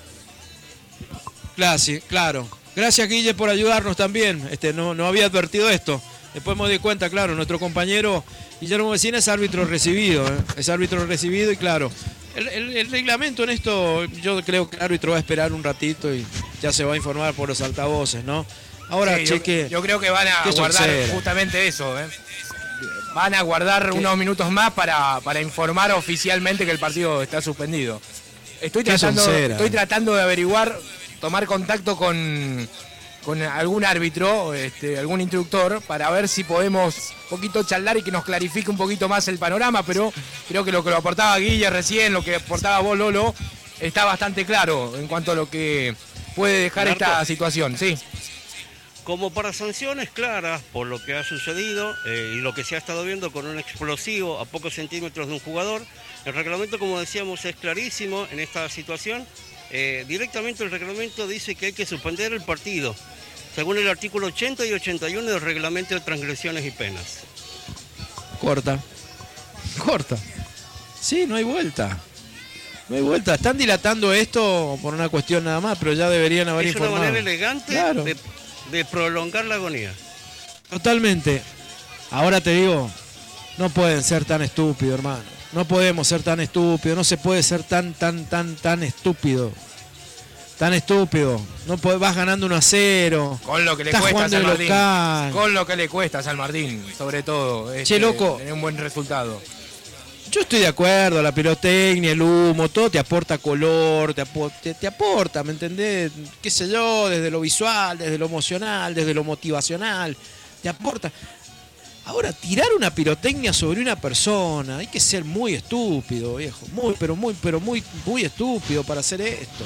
Claro, claro. Gracias, Guille, por ayudarnos también. Este, no, no había advertido esto. Después me di cuenta, claro, nuestro compañero Guillermo Vecina es árbitro recibido, ¿eh? Es árbitro recibido y claro, el, el, el reglamento en esto, yo creo que el árbitro va a esperar un ratito y ya se va a informar por los altavoces, ¿no? Ahora, Sí, cheque. yo, yo creo que van a qué guardar solcera. justamente eso, ¿eh? Van a guardar ¿Qué? unos minutos más para, para informar oficialmente que el partido está suspendido. Estoy Qué tratando, soncera. estoy tratando de averiguar, tomar contacto con, con algún árbitro, este, algún instructor, para ver si podemos un poquito charlar y que nos clarifique un poquito más el panorama, pero creo que lo que lo aportaba Guille recién, lo que aportaba vos, Lolo, está bastante claro en cuanto a lo que puede dejar Marco. esta situación, sí. Como para sanciones claras por lo que ha sucedido eh, y lo que se ha estado viendo con un explosivo a pocos centímetros de un jugador, el reglamento, como decíamos, es clarísimo en esta situación. Eh, directamente el reglamento dice que hay que suspender el partido, según el artículo ochenta y ochenta y uno del reglamento de transgresiones y penas. Corta. Corta. Sí, no hay vuelta. No hay vuelta. Están dilatando esto por una cuestión nada más, pero ya deberían haber Es una informado. manera elegante Claro. de, de prolongar la agonía. Totalmente. Ahora te digo, no pueden ser tan estúpidos, hermano. No podemos ser tan estúpidos. No se puede ser tan, tan, tan, tan estúpido. Tan estúpido. No podés, vas ganando uno a cero. Con lo que le Estás cuesta a jugando San de Martín. local. Con lo que le cuesta a San Martín, sobre todo. Che, este, loco. Tener un buen resultado. Yo estoy de acuerdo, la pirotecnia, el humo, todo te aporta color, te, apo- te, te aporta, ¿me entendés? Qué sé yo, desde lo visual, desde lo emocional, desde lo motivacional, te aporta. Ahora, tirar una pirotecnia sobre una persona, hay que ser muy estúpido, viejo, muy, pero muy, pero muy, muy estúpido para hacer esto.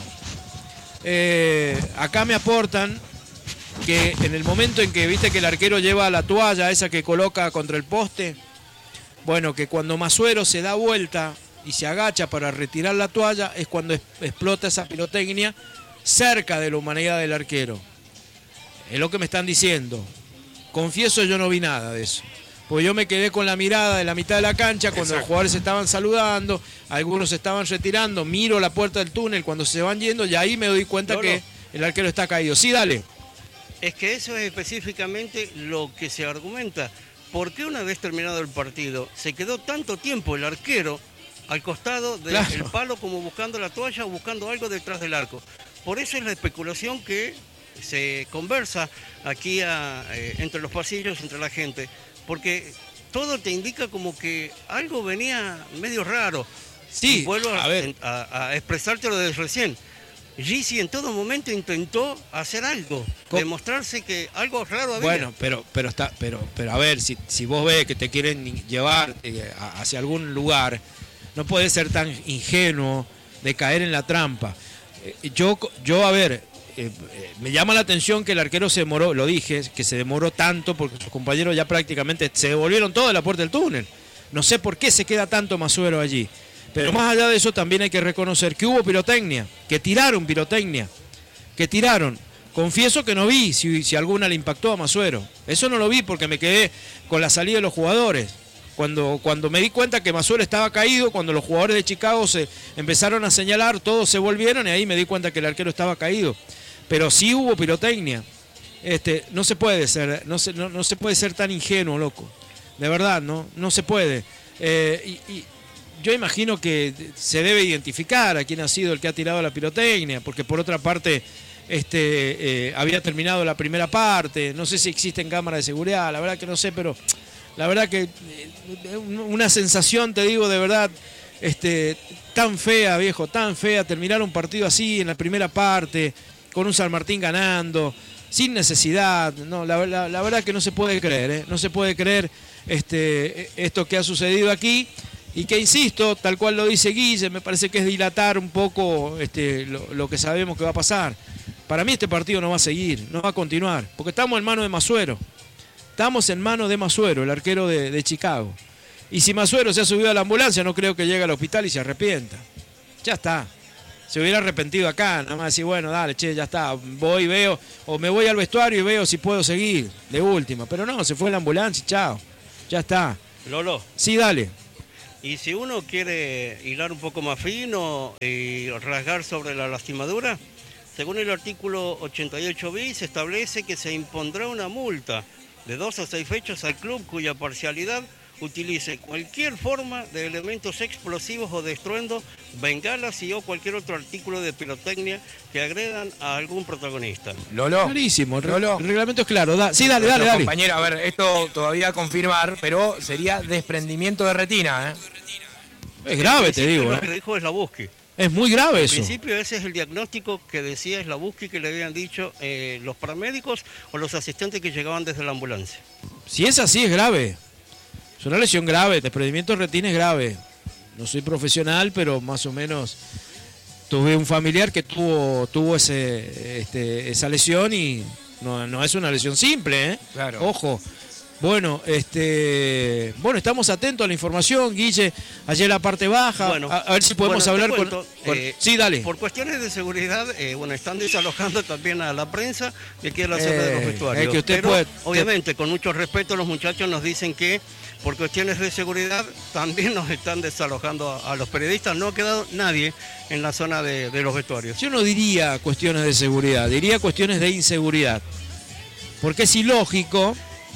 Eh, acá me aportan que en el momento en que viste que el arquero lleva la toalla esa que coloca contra el poste, bueno, que cuando Masuero se da vuelta y se agacha para retirar la toalla es cuando es- explota esa pirotecnia cerca de la humanidad del arquero. Es lo que me están diciendo. Confieso, yo no vi nada de eso. Porque yo me quedé con la mirada de la mitad de la cancha cuando los jugadores se estaban saludando, algunos se estaban retirando, miro la puerta del túnel cuando se van yendo y ahí me doy cuenta No, que no. el arquero está caído. Sí, dale. Es que eso es específicamente lo que se argumenta. ¿Por qué una vez terminado el partido se quedó tanto tiempo el arquero al costado del Claro. palo como buscando la toalla o buscando algo detrás del arco? Por eso es la especulación que se conversa aquí a- eh, entre los pasillos, entre la gente, porque todo te indica como que algo venía medio raro. Sí, Y vuelvo a, a ver. a- a expresártelo desde recién. Gizzi en todo momento intentó hacer algo, Co- demostrarse que algo raro había. Bueno, pero, pero está, pero, pero a ver, si, si vos ves que te quieren llevar eh, a- hacia algún lugar, no podés ser tan ingenuo de caer en la trampa. Eh, yo, yo, a ver, eh, eh, me llama la atención que el arquero se demoró, lo dije, que se demoró tanto porque sus compañeros ya prácticamente se devolvieron todos a la puerta del túnel. No sé por qué se queda tanto Masuero allí. Pero más allá de eso también hay que reconocer que hubo pirotecnia, que tiraron pirotecnia, que tiraron. Confieso que no vi si, si alguna le impactó a Masuero. Eso no lo vi porque me quedé con la salida de los jugadores. Cuando, cuando me di cuenta que Masuero estaba caído, cuando los jugadores de Chicago se empezaron a señalar, todos se volvieron y ahí me di cuenta que el arquero estaba caído. Pero sí hubo pirotecnia. Este, no se puede ser, no se, no, no se puede ser tan ingenuo, loco. De verdad, no, no se puede. Eh, y, y yo imagino que se debe identificar a quién ha sido el que ha tirado la pirotecnia, porque por otra parte este, eh, había terminado la primera parte, no sé si existen cámaras de seguridad, la verdad que no sé, pero la verdad que eh, una sensación, te digo de verdad, este, tan fea, viejo, tan fea, terminar un partido así en la primera parte, con un San Martín ganando, sin necesidad, no, la, la, la verdad que no se puede creer, ¿eh? No se puede creer este, esto que ha sucedido aquí. Y que, insisto, tal cual lo dice Guille, me parece que es dilatar un poco este, lo, lo que sabemos que va a pasar. Para mí este partido no va a seguir, no va a continuar, porque estamos en manos de Masuero. Estamos en manos de Masuero, el arquero de, de Chicago. Y si Masuero se ha subido a la ambulancia, no creo que llegue al hospital y se arrepienta. Ya está. se hubiera arrepentido acá, nada más decir, bueno, dale, che, ya está, voy, veo, o me voy al vestuario y veo si puedo seguir, de última. Pero no, se fue a la ambulancia y chao, ya está. Lolo. Sí, dale. Y si uno quiere hilar un poco más fino y rasgar sobre la lastimadura, según el artículo ochenta y ocho bis, se establece que se impondrá una multa de dos a seis fechas al club cuya parcialidad utilice cualquier forma de elementos explosivos o de estruendo, bengalas y o cualquier otro artículo de pirotecnia que agredan a algún protagonista. Lolo. Clarísimo, el, Lolo. el reglamento es claro. Da, sí, dale, dale, Nuestro dale. Compañero, a ver, esto todavía a confirmar, pero sería desprendimiento de retina, ¿eh? Es grave, En te principio, digo. Lo ¿eh? que dijo Slabuski. Es muy grave En eso. principio ese es el diagnóstico que decía Slabuski que le habían dicho eh, los paramédicos o los asistentes que llegaban desde la ambulancia. Si es así, es grave. Es una lesión grave, desprendimiento de retina es grave. No soy profesional, pero más o menos tuve un familiar que tuvo tuvo ese este, esa lesión y no, no es una lesión simple, ¿eh? Claro. Ojo. Bueno, este, bueno, estamos atentos a la información, Guille. Ayer la parte baja. Bueno, a, a ver si podemos bueno, te hablar cuento, con, con- eh, Sí, dale. Por cuestiones de seguridad, eh, bueno, están desalojando también a la prensa de aquí a la zona de los Eh, vestuarios. es que usted Pero, puede- obviamente, con mucho respeto, los muchachos nos dicen que por cuestiones de seguridad también nos están desalojando a, a los periodistas. No ha quedado nadie en la zona de, de los vestuarios. Yo no diría cuestiones de seguridad, diría cuestiones de inseguridad. Porque es ilógico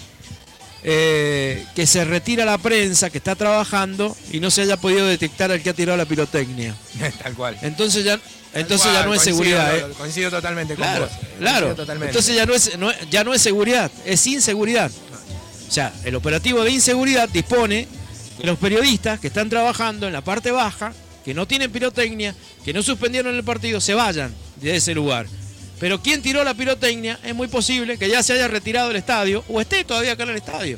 eh, que se retira la prensa que está trabajando y no se haya podido detectar al que ha tirado la pirotecnia. Tal cual. Entonces ya, entonces Tal ya cual, no es coincido, seguridad. Lolo, ¿eh? Coincido totalmente con Claro, vos. Coincido claro. totalmente. Entonces ya no, es, no- ya no es seguridad, es inseguridad. O sea, el operativo de inseguridad dispone que los periodistas que están trabajando en la parte baja, que no tienen pirotecnia, que no suspendieron el partido, se vayan de ese lugar. Pero quien tiró la pirotecnia es muy posible que ya se haya retirado del estadio o esté todavía acá en el estadio.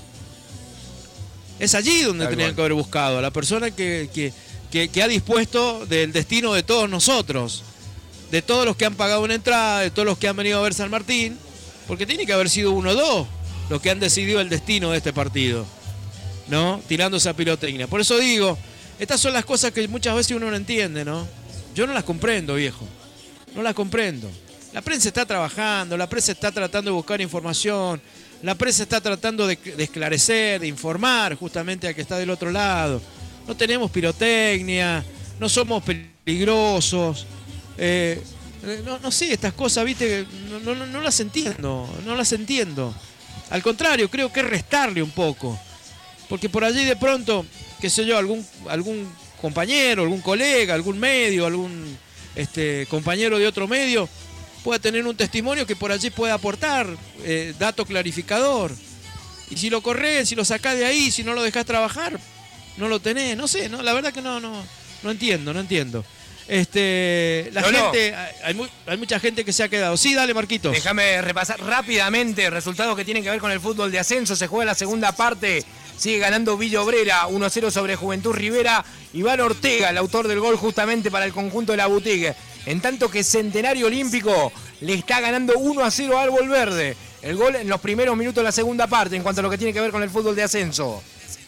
Es allí donde Tal tenían cual. que haber buscado, a la persona que, que, que- que ha dispuesto del destino de todos nosotros, de todos los que han pagado una entrada, de todos los que han venido a ver San Martín, porque tiene que haber sido uno o dos los que han decidido el destino de este partido, ¿no? Tirando esa pirotecnia. Por eso digo, estas son las cosas que muchas veces uno no entiende, ¿no? Yo no las comprendo, viejo. No las comprendo. La prensa está trabajando, la prensa está tratando de buscar información, la prensa está tratando de, de esclarecer, de informar justamente al que está del otro lado. No tenemos pirotecnia, no somos peligrosos. eh, no, no sé, estas cosas, viste, no, no, no- no las entiendo, no las entiendo. Al contrario, creo que es restarle un poco. Porque por allí de pronto, qué sé yo, algún, algún compañero, algún colega, algún medio, algún este, compañero de otro medio pueda tener un testimonio que por allí pueda aportar eh, dato clarificador. Y si lo corres, si lo sacás de ahí, si no lo dejás trabajar, no lo tenés, no sé, no, la verdad que no, no, no entiendo, no entiendo. Este, la Lolo. gente, hay, mu- hay mucha gente que se ha quedado. Sí, dale, Marquitos. Déjame repasar rápidamente resultados que tienen que ver con el fútbol de ascenso. Se juega la segunda parte. Sigue ganando Villa Obrera uno a cero sobre Juventud Rivera. Iván Ortega, el autor del gol justamente para el conjunto de la Boutique. En tanto que Centenario Olímpico le está ganando uno a cero a Árbol Verde. El gol en los primeros minutos de la segunda parte en cuanto a lo que tiene que ver con el fútbol de ascenso.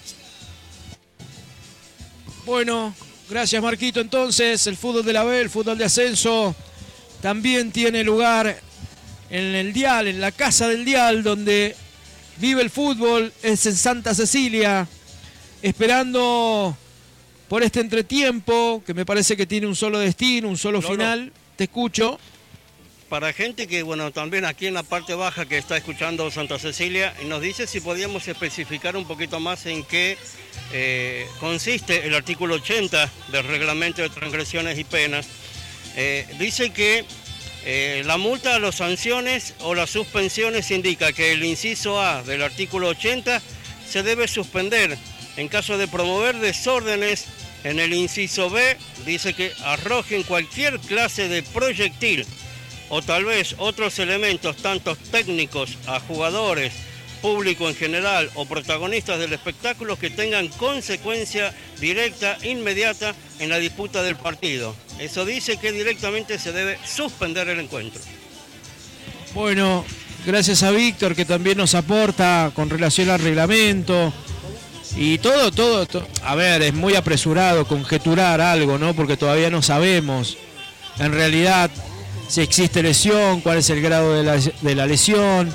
Bueno, gracias Marquito. Entonces, el fútbol de la B, el fútbol de ascenso, también tiene lugar en el Dial, en la casa del Dial, donde vive el fútbol, es en Santa Cecilia, esperando por este entretiempo, que me parece que tiene un solo destino, un solo Lolo. final. Te escucho. Para gente que, bueno, también aquí en la parte baja que está escuchando Santa Cecilia, nos dice si podíamos especificar un poquito más en qué eh, consiste el artículo ochenta del Reglamento de Transgresiones y Penas. Eh, dice que eh, la multa, las sanciones o las suspensiones indica que el inciso A del artículo ochenta se debe suspender en caso de promover desórdenes. En el inciso B dice que arrojen cualquier clase de proyectil o tal vez otros elementos, tanto técnicos a jugadores, público en general o protagonistas del espectáculo que tengan consecuencia directa, inmediata en la disputa del partido. Eso dice que directamente se debe suspender el encuentro. Bueno, gracias a Víctor que también nos aporta con relación al reglamento. Y todo, todo, to- a ver, es muy apresurado conjeturar algo, ¿no? Porque todavía no sabemos en realidad si existe lesión, cuál es el grado de la, de la lesión.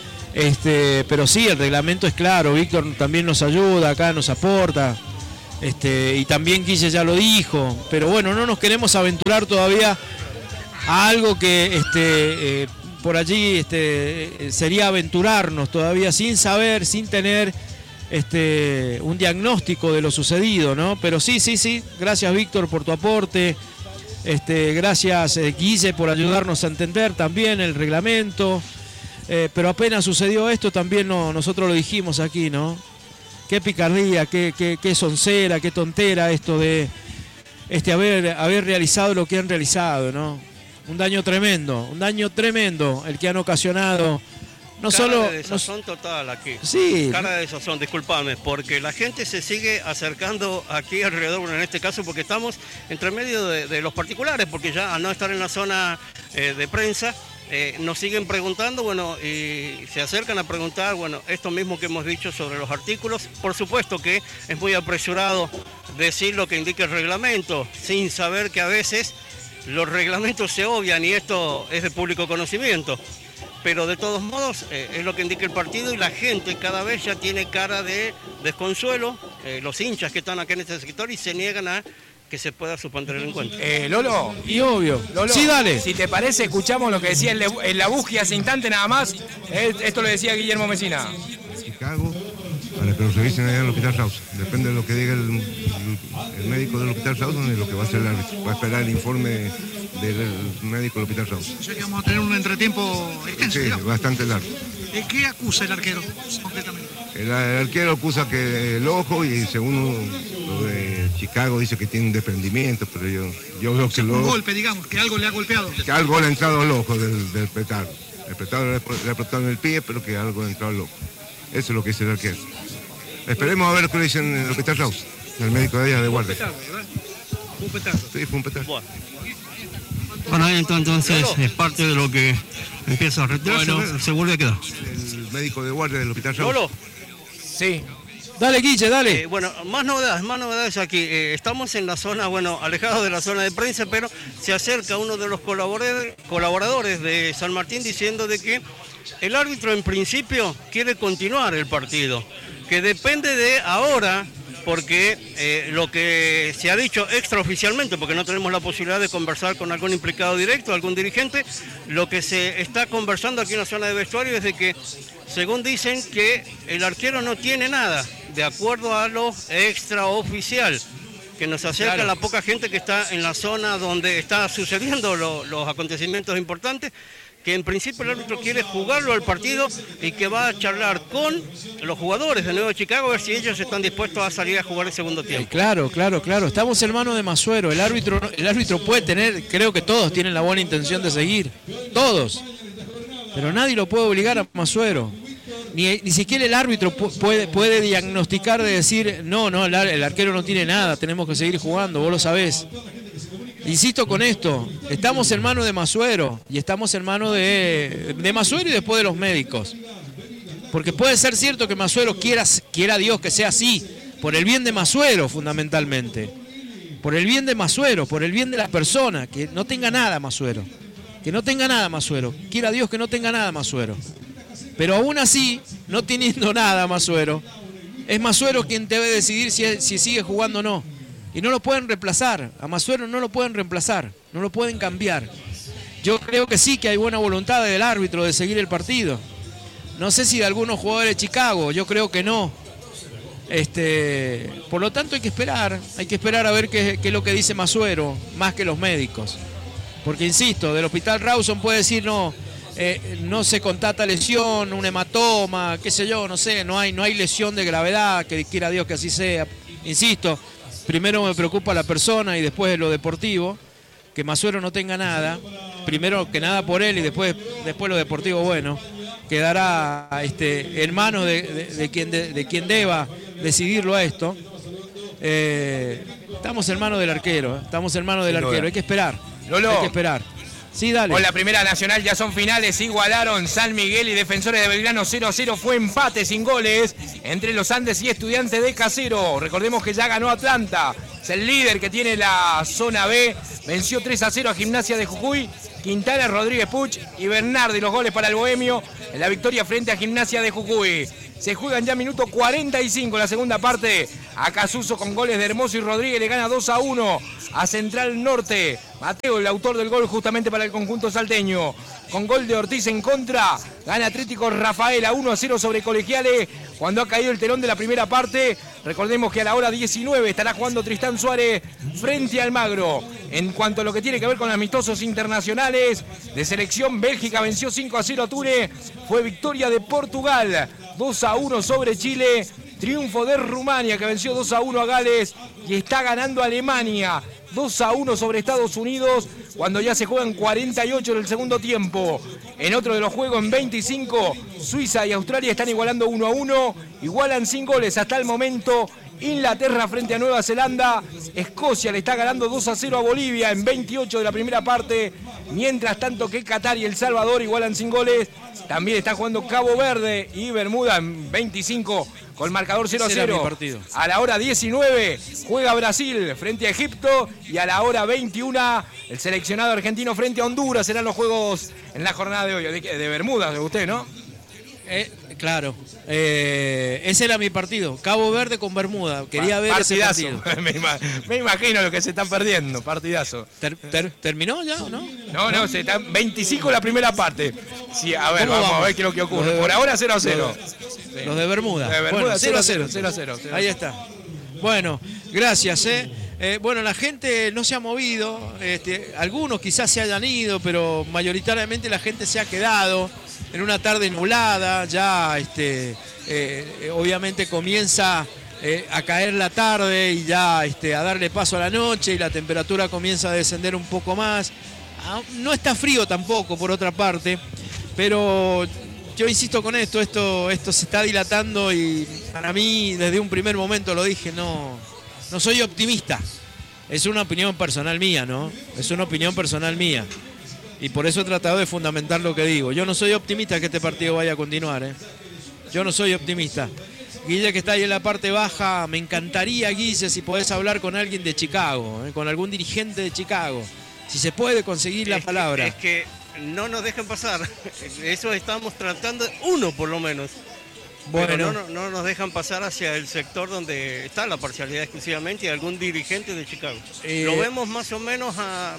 Este, pero sí, el reglamento es claro, Víctor también nos ayuda, acá nos aporta, este, y también Guille ya lo dijo, pero bueno, no nos queremos aventurar todavía a algo que este, eh, por allí este, sería aventurarnos todavía sin saber, sin tener este, un diagnóstico de lo sucedido, ¿no? Pero sí, sí, sí, gracias Víctor por tu aporte, este, gracias eh, Guille por ayudarnos a entender también el reglamento. Eh, pero apenas sucedió esto también no, nosotros lo dijimos aquí, ¿no? Qué picardía, qué, qué, qué soncera, qué tontera esto de este haber, haber realizado lo que han realizado, ¿no? Un daño tremendo, un daño tremendo el que han ocasionado. No cara solo. de desazón no, total aquí. Sí. Cara de desazón, disculpame, porque la gente se sigue acercando aquí alrededor, bueno, en este caso, porque estamos entre medio de, de los particulares, porque ya al no estar en la zona eh, de prensa. Eh, nos siguen preguntando, bueno, y se acercan a preguntar, bueno, esto mismo que hemos dicho sobre los artículos. Por supuesto que es muy apresurado decir lo que indica el reglamento, sin saber que a veces los reglamentos se obvian y esto es de público conocimiento. Pero de todos modos eh, es lo que indica el partido y la gente cada vez ya tiene cara de desconsuelo, eh, los hinchas que están aquí en este sector y se niegan a que se pueda suspender el encuentro. Eh, Lolo. Y obvio. Lolo, sí, dale. Si te parece, escuchamos lo que decía en, en la búsqueda hace instante nada más. Eh, esto lo decía Guillermo Mesina. Chicago, para que lo revisen allá en el Hospital Rawson. Depende de lo que diga el, el, el médico del Hospital Rawson y lo que va a hacer el árbitro. Va a esperar el informe del médico del Hospital Rawson. O sea que vamos a tener un entretiempo extenso, Sí, digamos. bastante largo. ¿Qué acusa el arquero concretamente? El, el arquero acusa que el ojo y según lo de Chicago dice que tiene un desprendimiento, pero yo, yo veo que Un lo, golpe, digamos, que algo le ha golpeado. que algo le ha entrado al ojo del, del petardo. El petardo le, le ha apretado en el pie, pero que algo le ha entrado al ojo. Eso es lo que dice el arquero. Esperemos a ver qué le dicen en el Hospital Rawson, el médico de allá de guardia. Fue un petardo. Sí, fue un petardo. Bueno, bueno ahí entonces es parte de lo que empieza a retirarse, bueno, se vuelve a quedar. El médico de guardia del Hospital Rawson. Lolo. Sí. Dale, Guille, dale. Eh, bueno, más novedades, más novedades aquí. Eh, estamos en la zona, bueno, alejados de la zona de prensa, pero se acerca uno de los colaboradores, colaboradores de San Martín diciendo de que el árbitro en principio quiere continuar el partido, que depende de ahora, porque eh, lo que se ha dicho extraoficialmente, porque no tenemos la posibilidad de conversar con algún implicado directo, algún dirigente, lo que se está conversando aquí en la zona de vestuario es de que, según dicen, que el arquero no tiene nada, de acuerdo a lo extraoficial, que nos acerca claro. La poca gente que está en la zona donde está sucediendo lo, los acontecimientos importantes, que en principio el árbitro quiere jugarlo al partido y que va a charlar con los jugadores de Nuevo Chicago a ver si ellos están dispuestos a salir a jugar el segundo tiempo. Eh, claro, claro, claro. Estamos en manos de Masuero. El árbitro, el árbitro puede tener, creo que todos tienen la buena intención de seguir. Todos. Pero nadie lo puede obligar a Masuero. Ni, ni siquiera el árbitro puede, puede diagnosticar de decir, no, no, el, el arquero no tiene nada, tenemos que seguir jugando, vos lo sabés. Insisto con esto, estamos en manos de Masuero y estamos en manos de, de Masuero y después de los médicos. Porque puede ser cierto que Masuero quiera, quiera Dios que sea así, por el bien de Masuero fundamentalmente. Por el bien de Masuero, por el bien de la persona, que no tenga nada Masuero. Que no tenga nada Masuero. Quiera Dios que no tenga nada Masuero. Pero aún así, no teniendo nada Masuero, es Masuero quien debe decidir si, si sigue jugando o no. Y no lo pueden reemplazar, a Masuero no lo pueden reemplazar, no lo pueden cambiar. Yo creo que sí que hay buena voluntad del árbitro de seguir el partido. No sé si de algunos jugadores de Chicago, yo creo que no. Este, por lo tanto hay que esperar, hay que esperar a ver qué, qué es lo que dice Masuero, más que los médicos. Porque insisto, del Hospital Rawson puede decir no, eh, no se constata lesión, un hematoma, qué sé yo, no sé, no hay, no hay lesión de gravedad, que quiera Dios que así sea. Insisto, primero me preocupa la persona y después lo deportivo, que Masuero no tenga nada, primero que nada por él y después, después lo deportivo, bueno, quedará este, en manos de, de, de, quien de, de quien deba decidirlo a esto. Eh, estamos en manos del arquero, ¿eh? estamos en manos del Sin arquero, duda. hay que esperar, Lolo. hay que esperar. Sí, dale. Con la Primera Nacional ya son finales, igualaron San Miguel y Defensores de Belgrano cero a cero, fue empate sin goles entre los Andes y Estudiantes de Casero. Recordemos que ya ganó Atlanta, es el líder que tiene la zona B venció tres a cero a Gimnasia de Jujuy. Quintana, Rodríguez Puch y Bernardi los goles para el Bohemio en la victoria frente a Gimnasia de Jujuy. Se juegan ya minuto cuarenta y cinco la segunda parte. A Casuso con goles de Hermoso y Rodríguez le gana dos a uno a Central Norte. Mateo, el autor del gol justamente para el conjunto salteño. Con gol de Ortiz en contra, gana Atlético Rafaela uno a cero sobre Colegiales cuando ha caído el telón de la primera parte. Recordemos que a la hora diecinueve estará jugando Tristán Suárez frente al Almagro. En cuanto a lo que tiene que ver con amistosos internacionales de selección, Bélgica venció cinco a cero a Túnez. Fue victoria de Portugal dos a uno sobre Chile. Triunfo de Rumania que venció dos a uno a Gales y está ganando Alemania dos a uno sobre Estados Unidos cuando ya se juegan cuarenta y ocho en el segundo tiempo. En otro de los juegos, en veinticinco, Suiza y Australia están igualando uno a uno, igualan sin goles hasta el momento. Inglaterra frente a Nueva Zelanda, Escocia le está ganando dos a cero a Bolivia en veintiocho de la primera parte, mientras tanto que Qatar y El Salvador igualan sin goles. También está jugando Cabo Verde y Bermuda en veinticinco con marcador cero a cero. A la hora diecinueve juega Brasil frente a Egipto y a la hora veintiuno el seleccionado argentino frente a Honduras. Serán los juegos en la jornada de hoy. De, de Bermuda, de usted, ¿no? Eh, claro, eh, ese era mi partido, Cabo Verde con Bermuda. Quería ver partidazo. ese partido. me, ima me imagino lo que se están perdiendo, partidazo. Ter, ter, ¿Terminó ya o no? No, no, se están veinticinco la primera parte. Sí, a ver, vamos, vamos a ver qué es lo que ocurre. Por ahora cero a cero. Los de, los de Bermuda. De Bermuda bueno, cero a cero. cero a cero. Ahí está. Bueno, gracias, eh. Eh, bueno, la gente no se ha movido, este, algunos quizás se hayan ido, pero mayoritariamente la gente se ha quedado en una tarde nublada, ya este, eh, obviamente comienza eh, a caer la tarde y ya este, a darle paso a la noche y la temperatura comienza a descender un poco más. Ah, no está frío tampoco, por otra parte, pero yo insisto con esto, esto, esto se está dilatando y para mí desde un primer momento lo dije, no, no soy optimista. Es una opinión personal mía, ¿no? Es una opinión personal mía. Y por eso he tratado de fundamentar lo que digo. Yo no soy optimista que este partido vaya a continuar, ¿eh? Yo no soy optimista. Guille, que está ahí en la parte baja, me encantaría, Guille, si podés hablar con alguien de Chicago, ¿eh? Con algún dirigente de Chicago. Si se puede conseguir la es palabra. Que, es que no nos dejan pasar. Eso estamos tratando, uno por lo menos. Bueno. Pero no, no nos dejan pasar hacia el sector donde está la parcialidad exclusivamente y algún dirigente de Chicago. Eh, Lo vemos más o menos a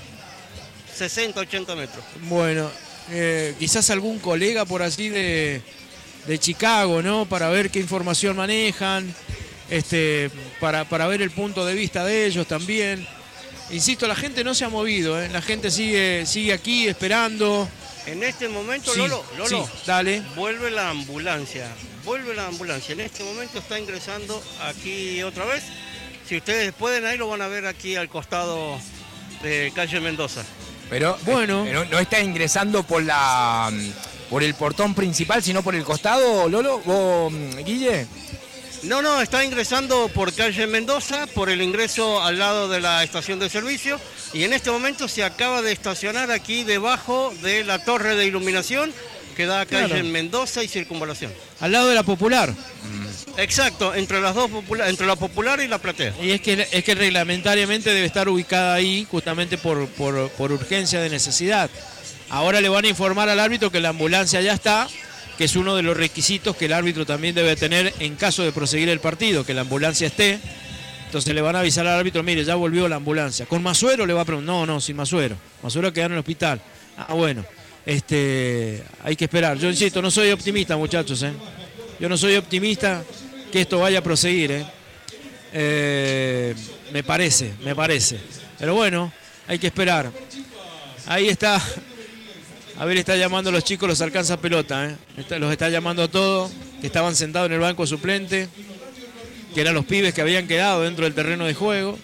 sesenta, ochenta metros. Bueno, eh, quizás algún colega por así de, de Chicago, ¿no? Para ver qué información manejan, este, para, para ver el punto de vista de ellos también. Insisto, la gente no se ha movido, ¿eh? La gente sigue, sigue aquí esperando. En este momento, sí, Lolo, Lolo, sí, dale. Vuelve la ambulancia, vuelve la ambulancia. En este momento está ingresando aquí otra vez. Si ustedes pueden, ahí lo van a ver aquí al costado de calle Mendoza. Pero bueno, eh, no, no está ingresando por la por el portón principal, sino por el costado, Lolo, o Guille. No, no, está ingresando por calle Mendoza, por el ingreso al lado de la estación de servicio. Y en este momento se acaba de estacionar aquí debajo de la torre de iluminación que da a calle claro. Mendoza y Circunvalación. Al lado de la Popular. Mm. Exacto, entre las dos popula entre la Popular y la Platea. Y es que, es que reglamentariamente debe estar ubicada ahí justamente por, por, por urgencia de necesidad. Ahora le van a informar al árbitro que la ambulancia ya está, que es uno de los requisitos que el árbitro también debe tener en caso de proseguir el partido, que la ambulancia esté. Entonces le van a avisar al árbitro, mire, ya volvió la ambulancia. ¿Con Masuero? Le va a preguntar. No, no, sin Masuero. Masuero quedó en el hospital. Ah, bueno, este, hay que esperar. Yo insisto, no soy optimista, muchachos, ¿eh? Yo no soy optimista que esto vaya a proseguir, ¿eh? Eh, me parece, me parece. Pero bueno, hay que esperar. Ahí está. A ver, está llamando a los chicos, los alcanza pelota, ¿eh? Los está llamando a todos, que estaban sentados en el banco suplente, que eran los pibes que habían quedado dentro del terreno de juego.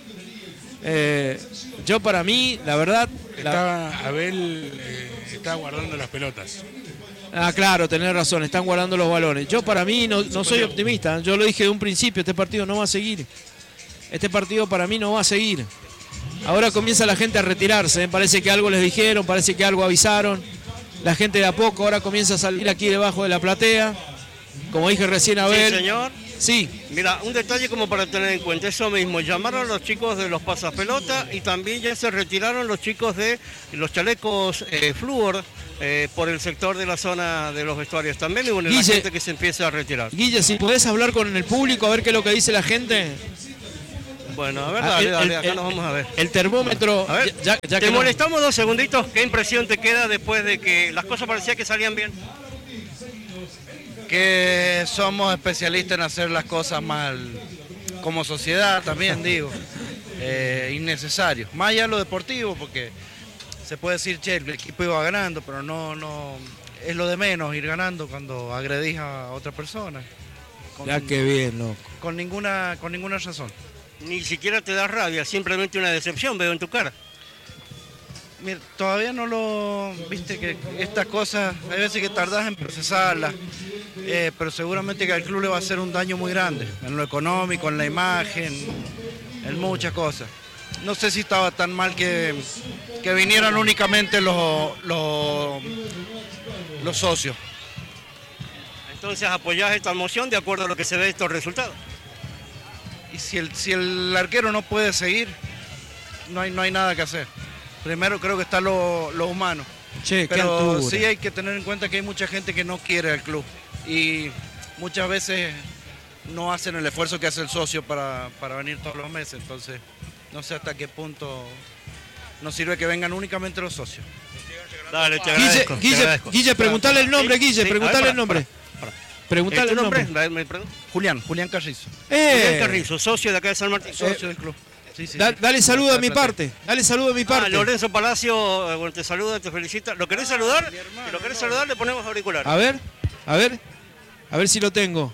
Eh, yo para mí, la verdad... Estaba, la... Abel eh, está guardando las pelotas. Ah, claro, tenés razón, están guardando los balones. Yo para mí no, no soy optimista, yo lo dije de un principio, este partido no va a seguir. Este partido para mí no va a seguir. Ahora comienza la gente a retirarse, ¿eh? Parece que algo les dijeron, parece que algo avisaron. La gente de a poco ahora comienza a salir aquí debajo de la platea. Como dije recién a Abel, sí, señor. Sí. Mira, un detalle como para tener en cuenta, eso mismo, llamaron a los chicos de los pasapelota y también ya se retiraron los chicos de los chalecos eh, flúor eh, por el sector de la zona de los vestuarios también, y bueno, la Guille, gente que se empieza a retirar. Guille, si podés hablar con el público a ver qué es lo que dice la gente. Bueno, a ver, Ah, dale, el- dale, el- acá el- nos vamos a ver. El termómetro, A ver, ya, ya te que no- molestamos dos segunditos, ¿qué impresión te queda después de que las cosas parecían que salían bien? Que somos especialistas en hacer las cosas mal, como sociedad también digo, eh, innecesario. Más allá de lo deportivo, porque se puede decir, che, el equipo iba ganando, pero no, no, es lo de menos ir ganando cuando agredís a otra persona. Con, Ya que bien, loco. con ninguna, con ninguna razón. Ni siquiera te da rabia, simplemente una decepción, veo en tu cara. Mira, todavía no lo, viste que estas cosas, hay veces que tardás en procesarlas, eh, pero seguramente que al club le va a hacer un daño muy grande, en lo económico, en la imagen, en muchas cosas. No sé si estaba tan mal que, que vinieran únicamente los, los, los socios. Entonces apoyás esta moción de acuerdo a lo que se ve de estos resultados. Y si el, si el arquero no puede seguir, no hay, no hay nada que hacer. Primero creo que está lo, lo humano. Che, qué Pero altura. sí hay que tener en cuenta que hay mucha gente que no quiere al club y muchas veces no hacen el esfuerzo que hace el socio para, para venir todos los meses. Entonces, no sé hasta qué punto nos sirve que vengan únicamente los socios. Dale, te Guille, agradezco. te Guille, agradezco. Guille, preguntale el nombre, Sí, Guille, sí, preguntale a ver, el nombre. para, para. Preguntale ¿Es el tu nombre? nombre. Me pregunto. Julián, Julián Carrizo, Eh, Julián Carrizo, socio de acá de San Martín. socio del club. Sí, sí, da- sí. dale saludo de mi Está de parte. Dale saludo de mi Ah, parte. Lorenzo Palacio, eh, bueno, te saluda, te felicita. ¿Lo querés saludar? Si lo querés saludar, le ponemos auricular. A ver, a ver, a ver si lo tengo.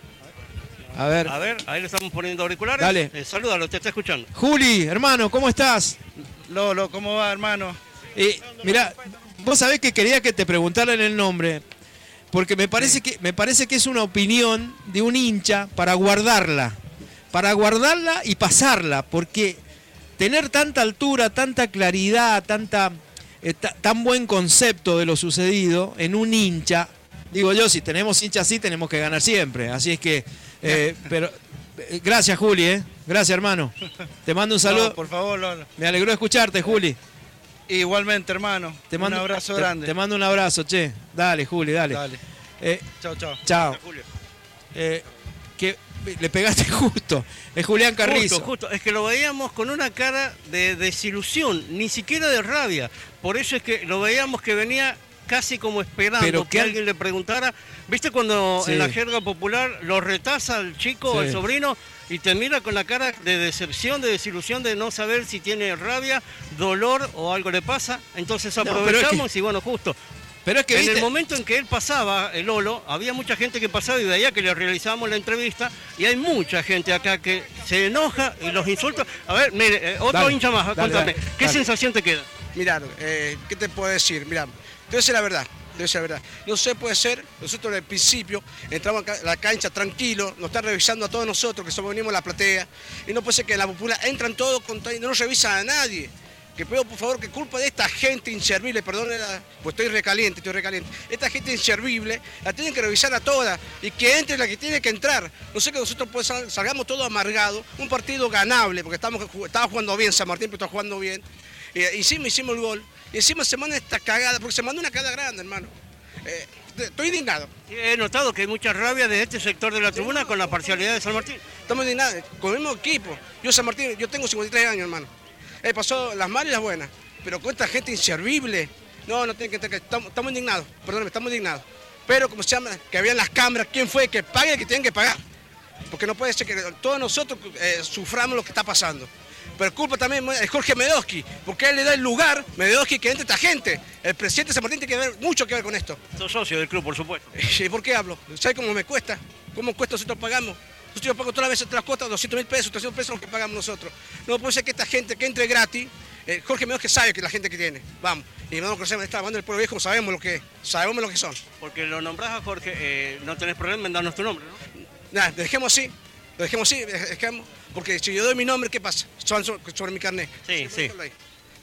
A ver. A ver, ahí le estamos poniendo auriculares. Dale. Eh, salúdalo, te está escuchando. Juli, hermano, ¿cómo estás? Lolo, ¿cómo va, hermano? Eh, mirá, vos sabés que quería que te preguntaran el nombre, porque me parece que me parece que es una opinión de un hincha para guardarla, para guardarla y pasarla, porque tener tanta altura, tanta claridad, tanta eh, ta- tan buen concepto de lo sucedido en un hincha, digo yo, si tenemos hincha así tenemos que ganar siempre, así es que, eh, pero eh, gracias Juli, eh, gracias hermano, te mando un saludo, No, por favor, Lolo. me alegró escucharte Juli. Igualmente, hermano. Te mando un abrazo te- grande. Te mando un abrazo, che. Dale, Juli, dale. Dale. Eh, Chao, chao. chao. Julio. Eh, que le pegaste justo. Es Julián Carrizo. Justo, justo. Es que lo veíamos con una cara de desilusión, ni siquiera de rabia. Por eso es que lo veíamos que venía casi como esperando Pero que que al- alguien le preguntara. ¿Viste cuando Sí. en la jerga popular lo retaza al chico, Sí. al sobrino, y te mira con la cara de decepción, de desilusión, de no saber si tiene rabia, dolor o algo le pasa? Entonces No, pero es aprovechamos y bueno, justo. Pero es que En viste, el momento en que él pasaba, el Lolo, había mucha gente que pasaba y veía que le realizábamos la entrevista, y hay mucha gente acá que se enoja y los insulta. A ver, mire, eh, otro Dale, hincha más, dale, cuéntame, dale, ¿qué dale. sensación te queda? Mirá, eh, ¿qué te puedo decir? Mirá, debe ser la verdad, debe ser la verdad. No sé, puede ser, nosotros al principio entramos a la cancha tranquilo, nos están revisando a todos nosotros que somos venimos a la platea, y no puede ser que en la popular entran todos con, y no nos revisan a nadie. Que pido por favor que culpa de esta gente inservible, perdón, la- pues estoy recaliente, estoy recaliente. Esta gente inservible la tienen que revisar a todas y que entre la que tiene que entrar. No sé que nosotros pues, sal- salgamos todos amargados, un partido ganable, porque estamos, estaba jugando bien San Martín, pero está jugando bien. Y encima hicimos el gol, y encima se manda esta cagada, porque se mandó una cagada grande, hermano. Eh, estoy indignado. Sí, he notado que hay mucha rabia de este sector de la tribuna con la parcialidad de San Martín. Estamos indignados, con el mismo equipo. Yo San Martín, yo tengo cincuenta y tres años, hermano. Eh, pasó las malas y las buenas, pero con esta gente inservible, no, no tiene que entrar, estamos, estamos indignados, perdóname, estamos indignados. Pero como se llama, que habían las cámaras, ¿quién fue? Que pague el que tienen que pagar. Porque no puede ser que todos nosotros eh, suframos lo que está pasando. Pero culpa también es Jorge Medowski, porque él le da el lugar, Medowski, que entre esta gente. El presidente de San Martín tiene que ver mucho que ver con esto. Sos socio del club, por supuesto. ¿Y por qué hablo? ¿Sabes cómo me cuesta? ¿Cómo cuesta nosotros pagamos? Nosotros yo pago todas las veces las cuotas, doscientos mil pesos, trescientos pesos lo que pagamos nosotros. No puede ser que esta gente que entre gratis, eh, Jorge Medowski sabe que la gente que tiene, vamos, y vamos a conocer esta banda del pueblo viejo, sabemos lo que es, sabemos lo que son. Porque lo nombrás a Jorge, eh, no tenés problema en darnos tu nombre, ¿no? Nada, dejemos así, lo dejemos así, dejemos, porque si yo doy mi nombre, ¿qué pasa? Sobre, sobre mi carnet. Sí, sí.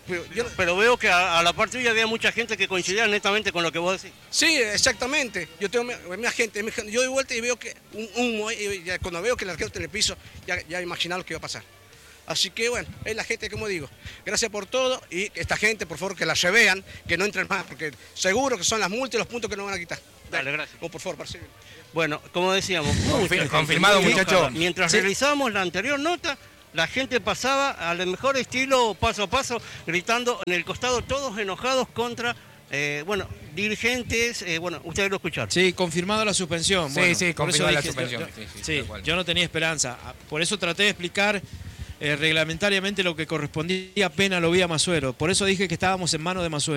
pero, yo, pero veo que a, a la parte tuya había mucha gente que coincidía netamente con lo que vos decís. Sí, exactamente. Yo tengo mi, mi gente, mi, yo doy vuelta y veo que un humo, y ya, cuando veo que el arquero está en el piso, ya, ya imaginaba lo que iba a pasar. Así que bueno, es la gente, como digo, gracias por todo y esta gente, por favor, que la revean, que no entren más, porque seguro que son las multas y los puntos que nos van a quitar. Dale, gracias. Oh, por favor, Marcelo. Bueno, como decíamos, Confir confirmado, muchachos. Mientras sí. realizamos la anterior nota, la gente pasaba al mejor estilo, paso a paso, gritando en el costado, todos enojados contra, eh, bueno, dirigentes, eh, bueno, ustedes lo escucharon. Sí, confirmado la suspensión. Sí, bueno, sí, por eso confirmada la dije, suspensión. Yo, yo, sí, sí, sí, tal cual. yo no tenía esperanza. Por eso traté de explicar eh, reglamentariamente lo que correspondía, pena lo vi a Masuero. Por eso dije que estábamos en manos de Masuero.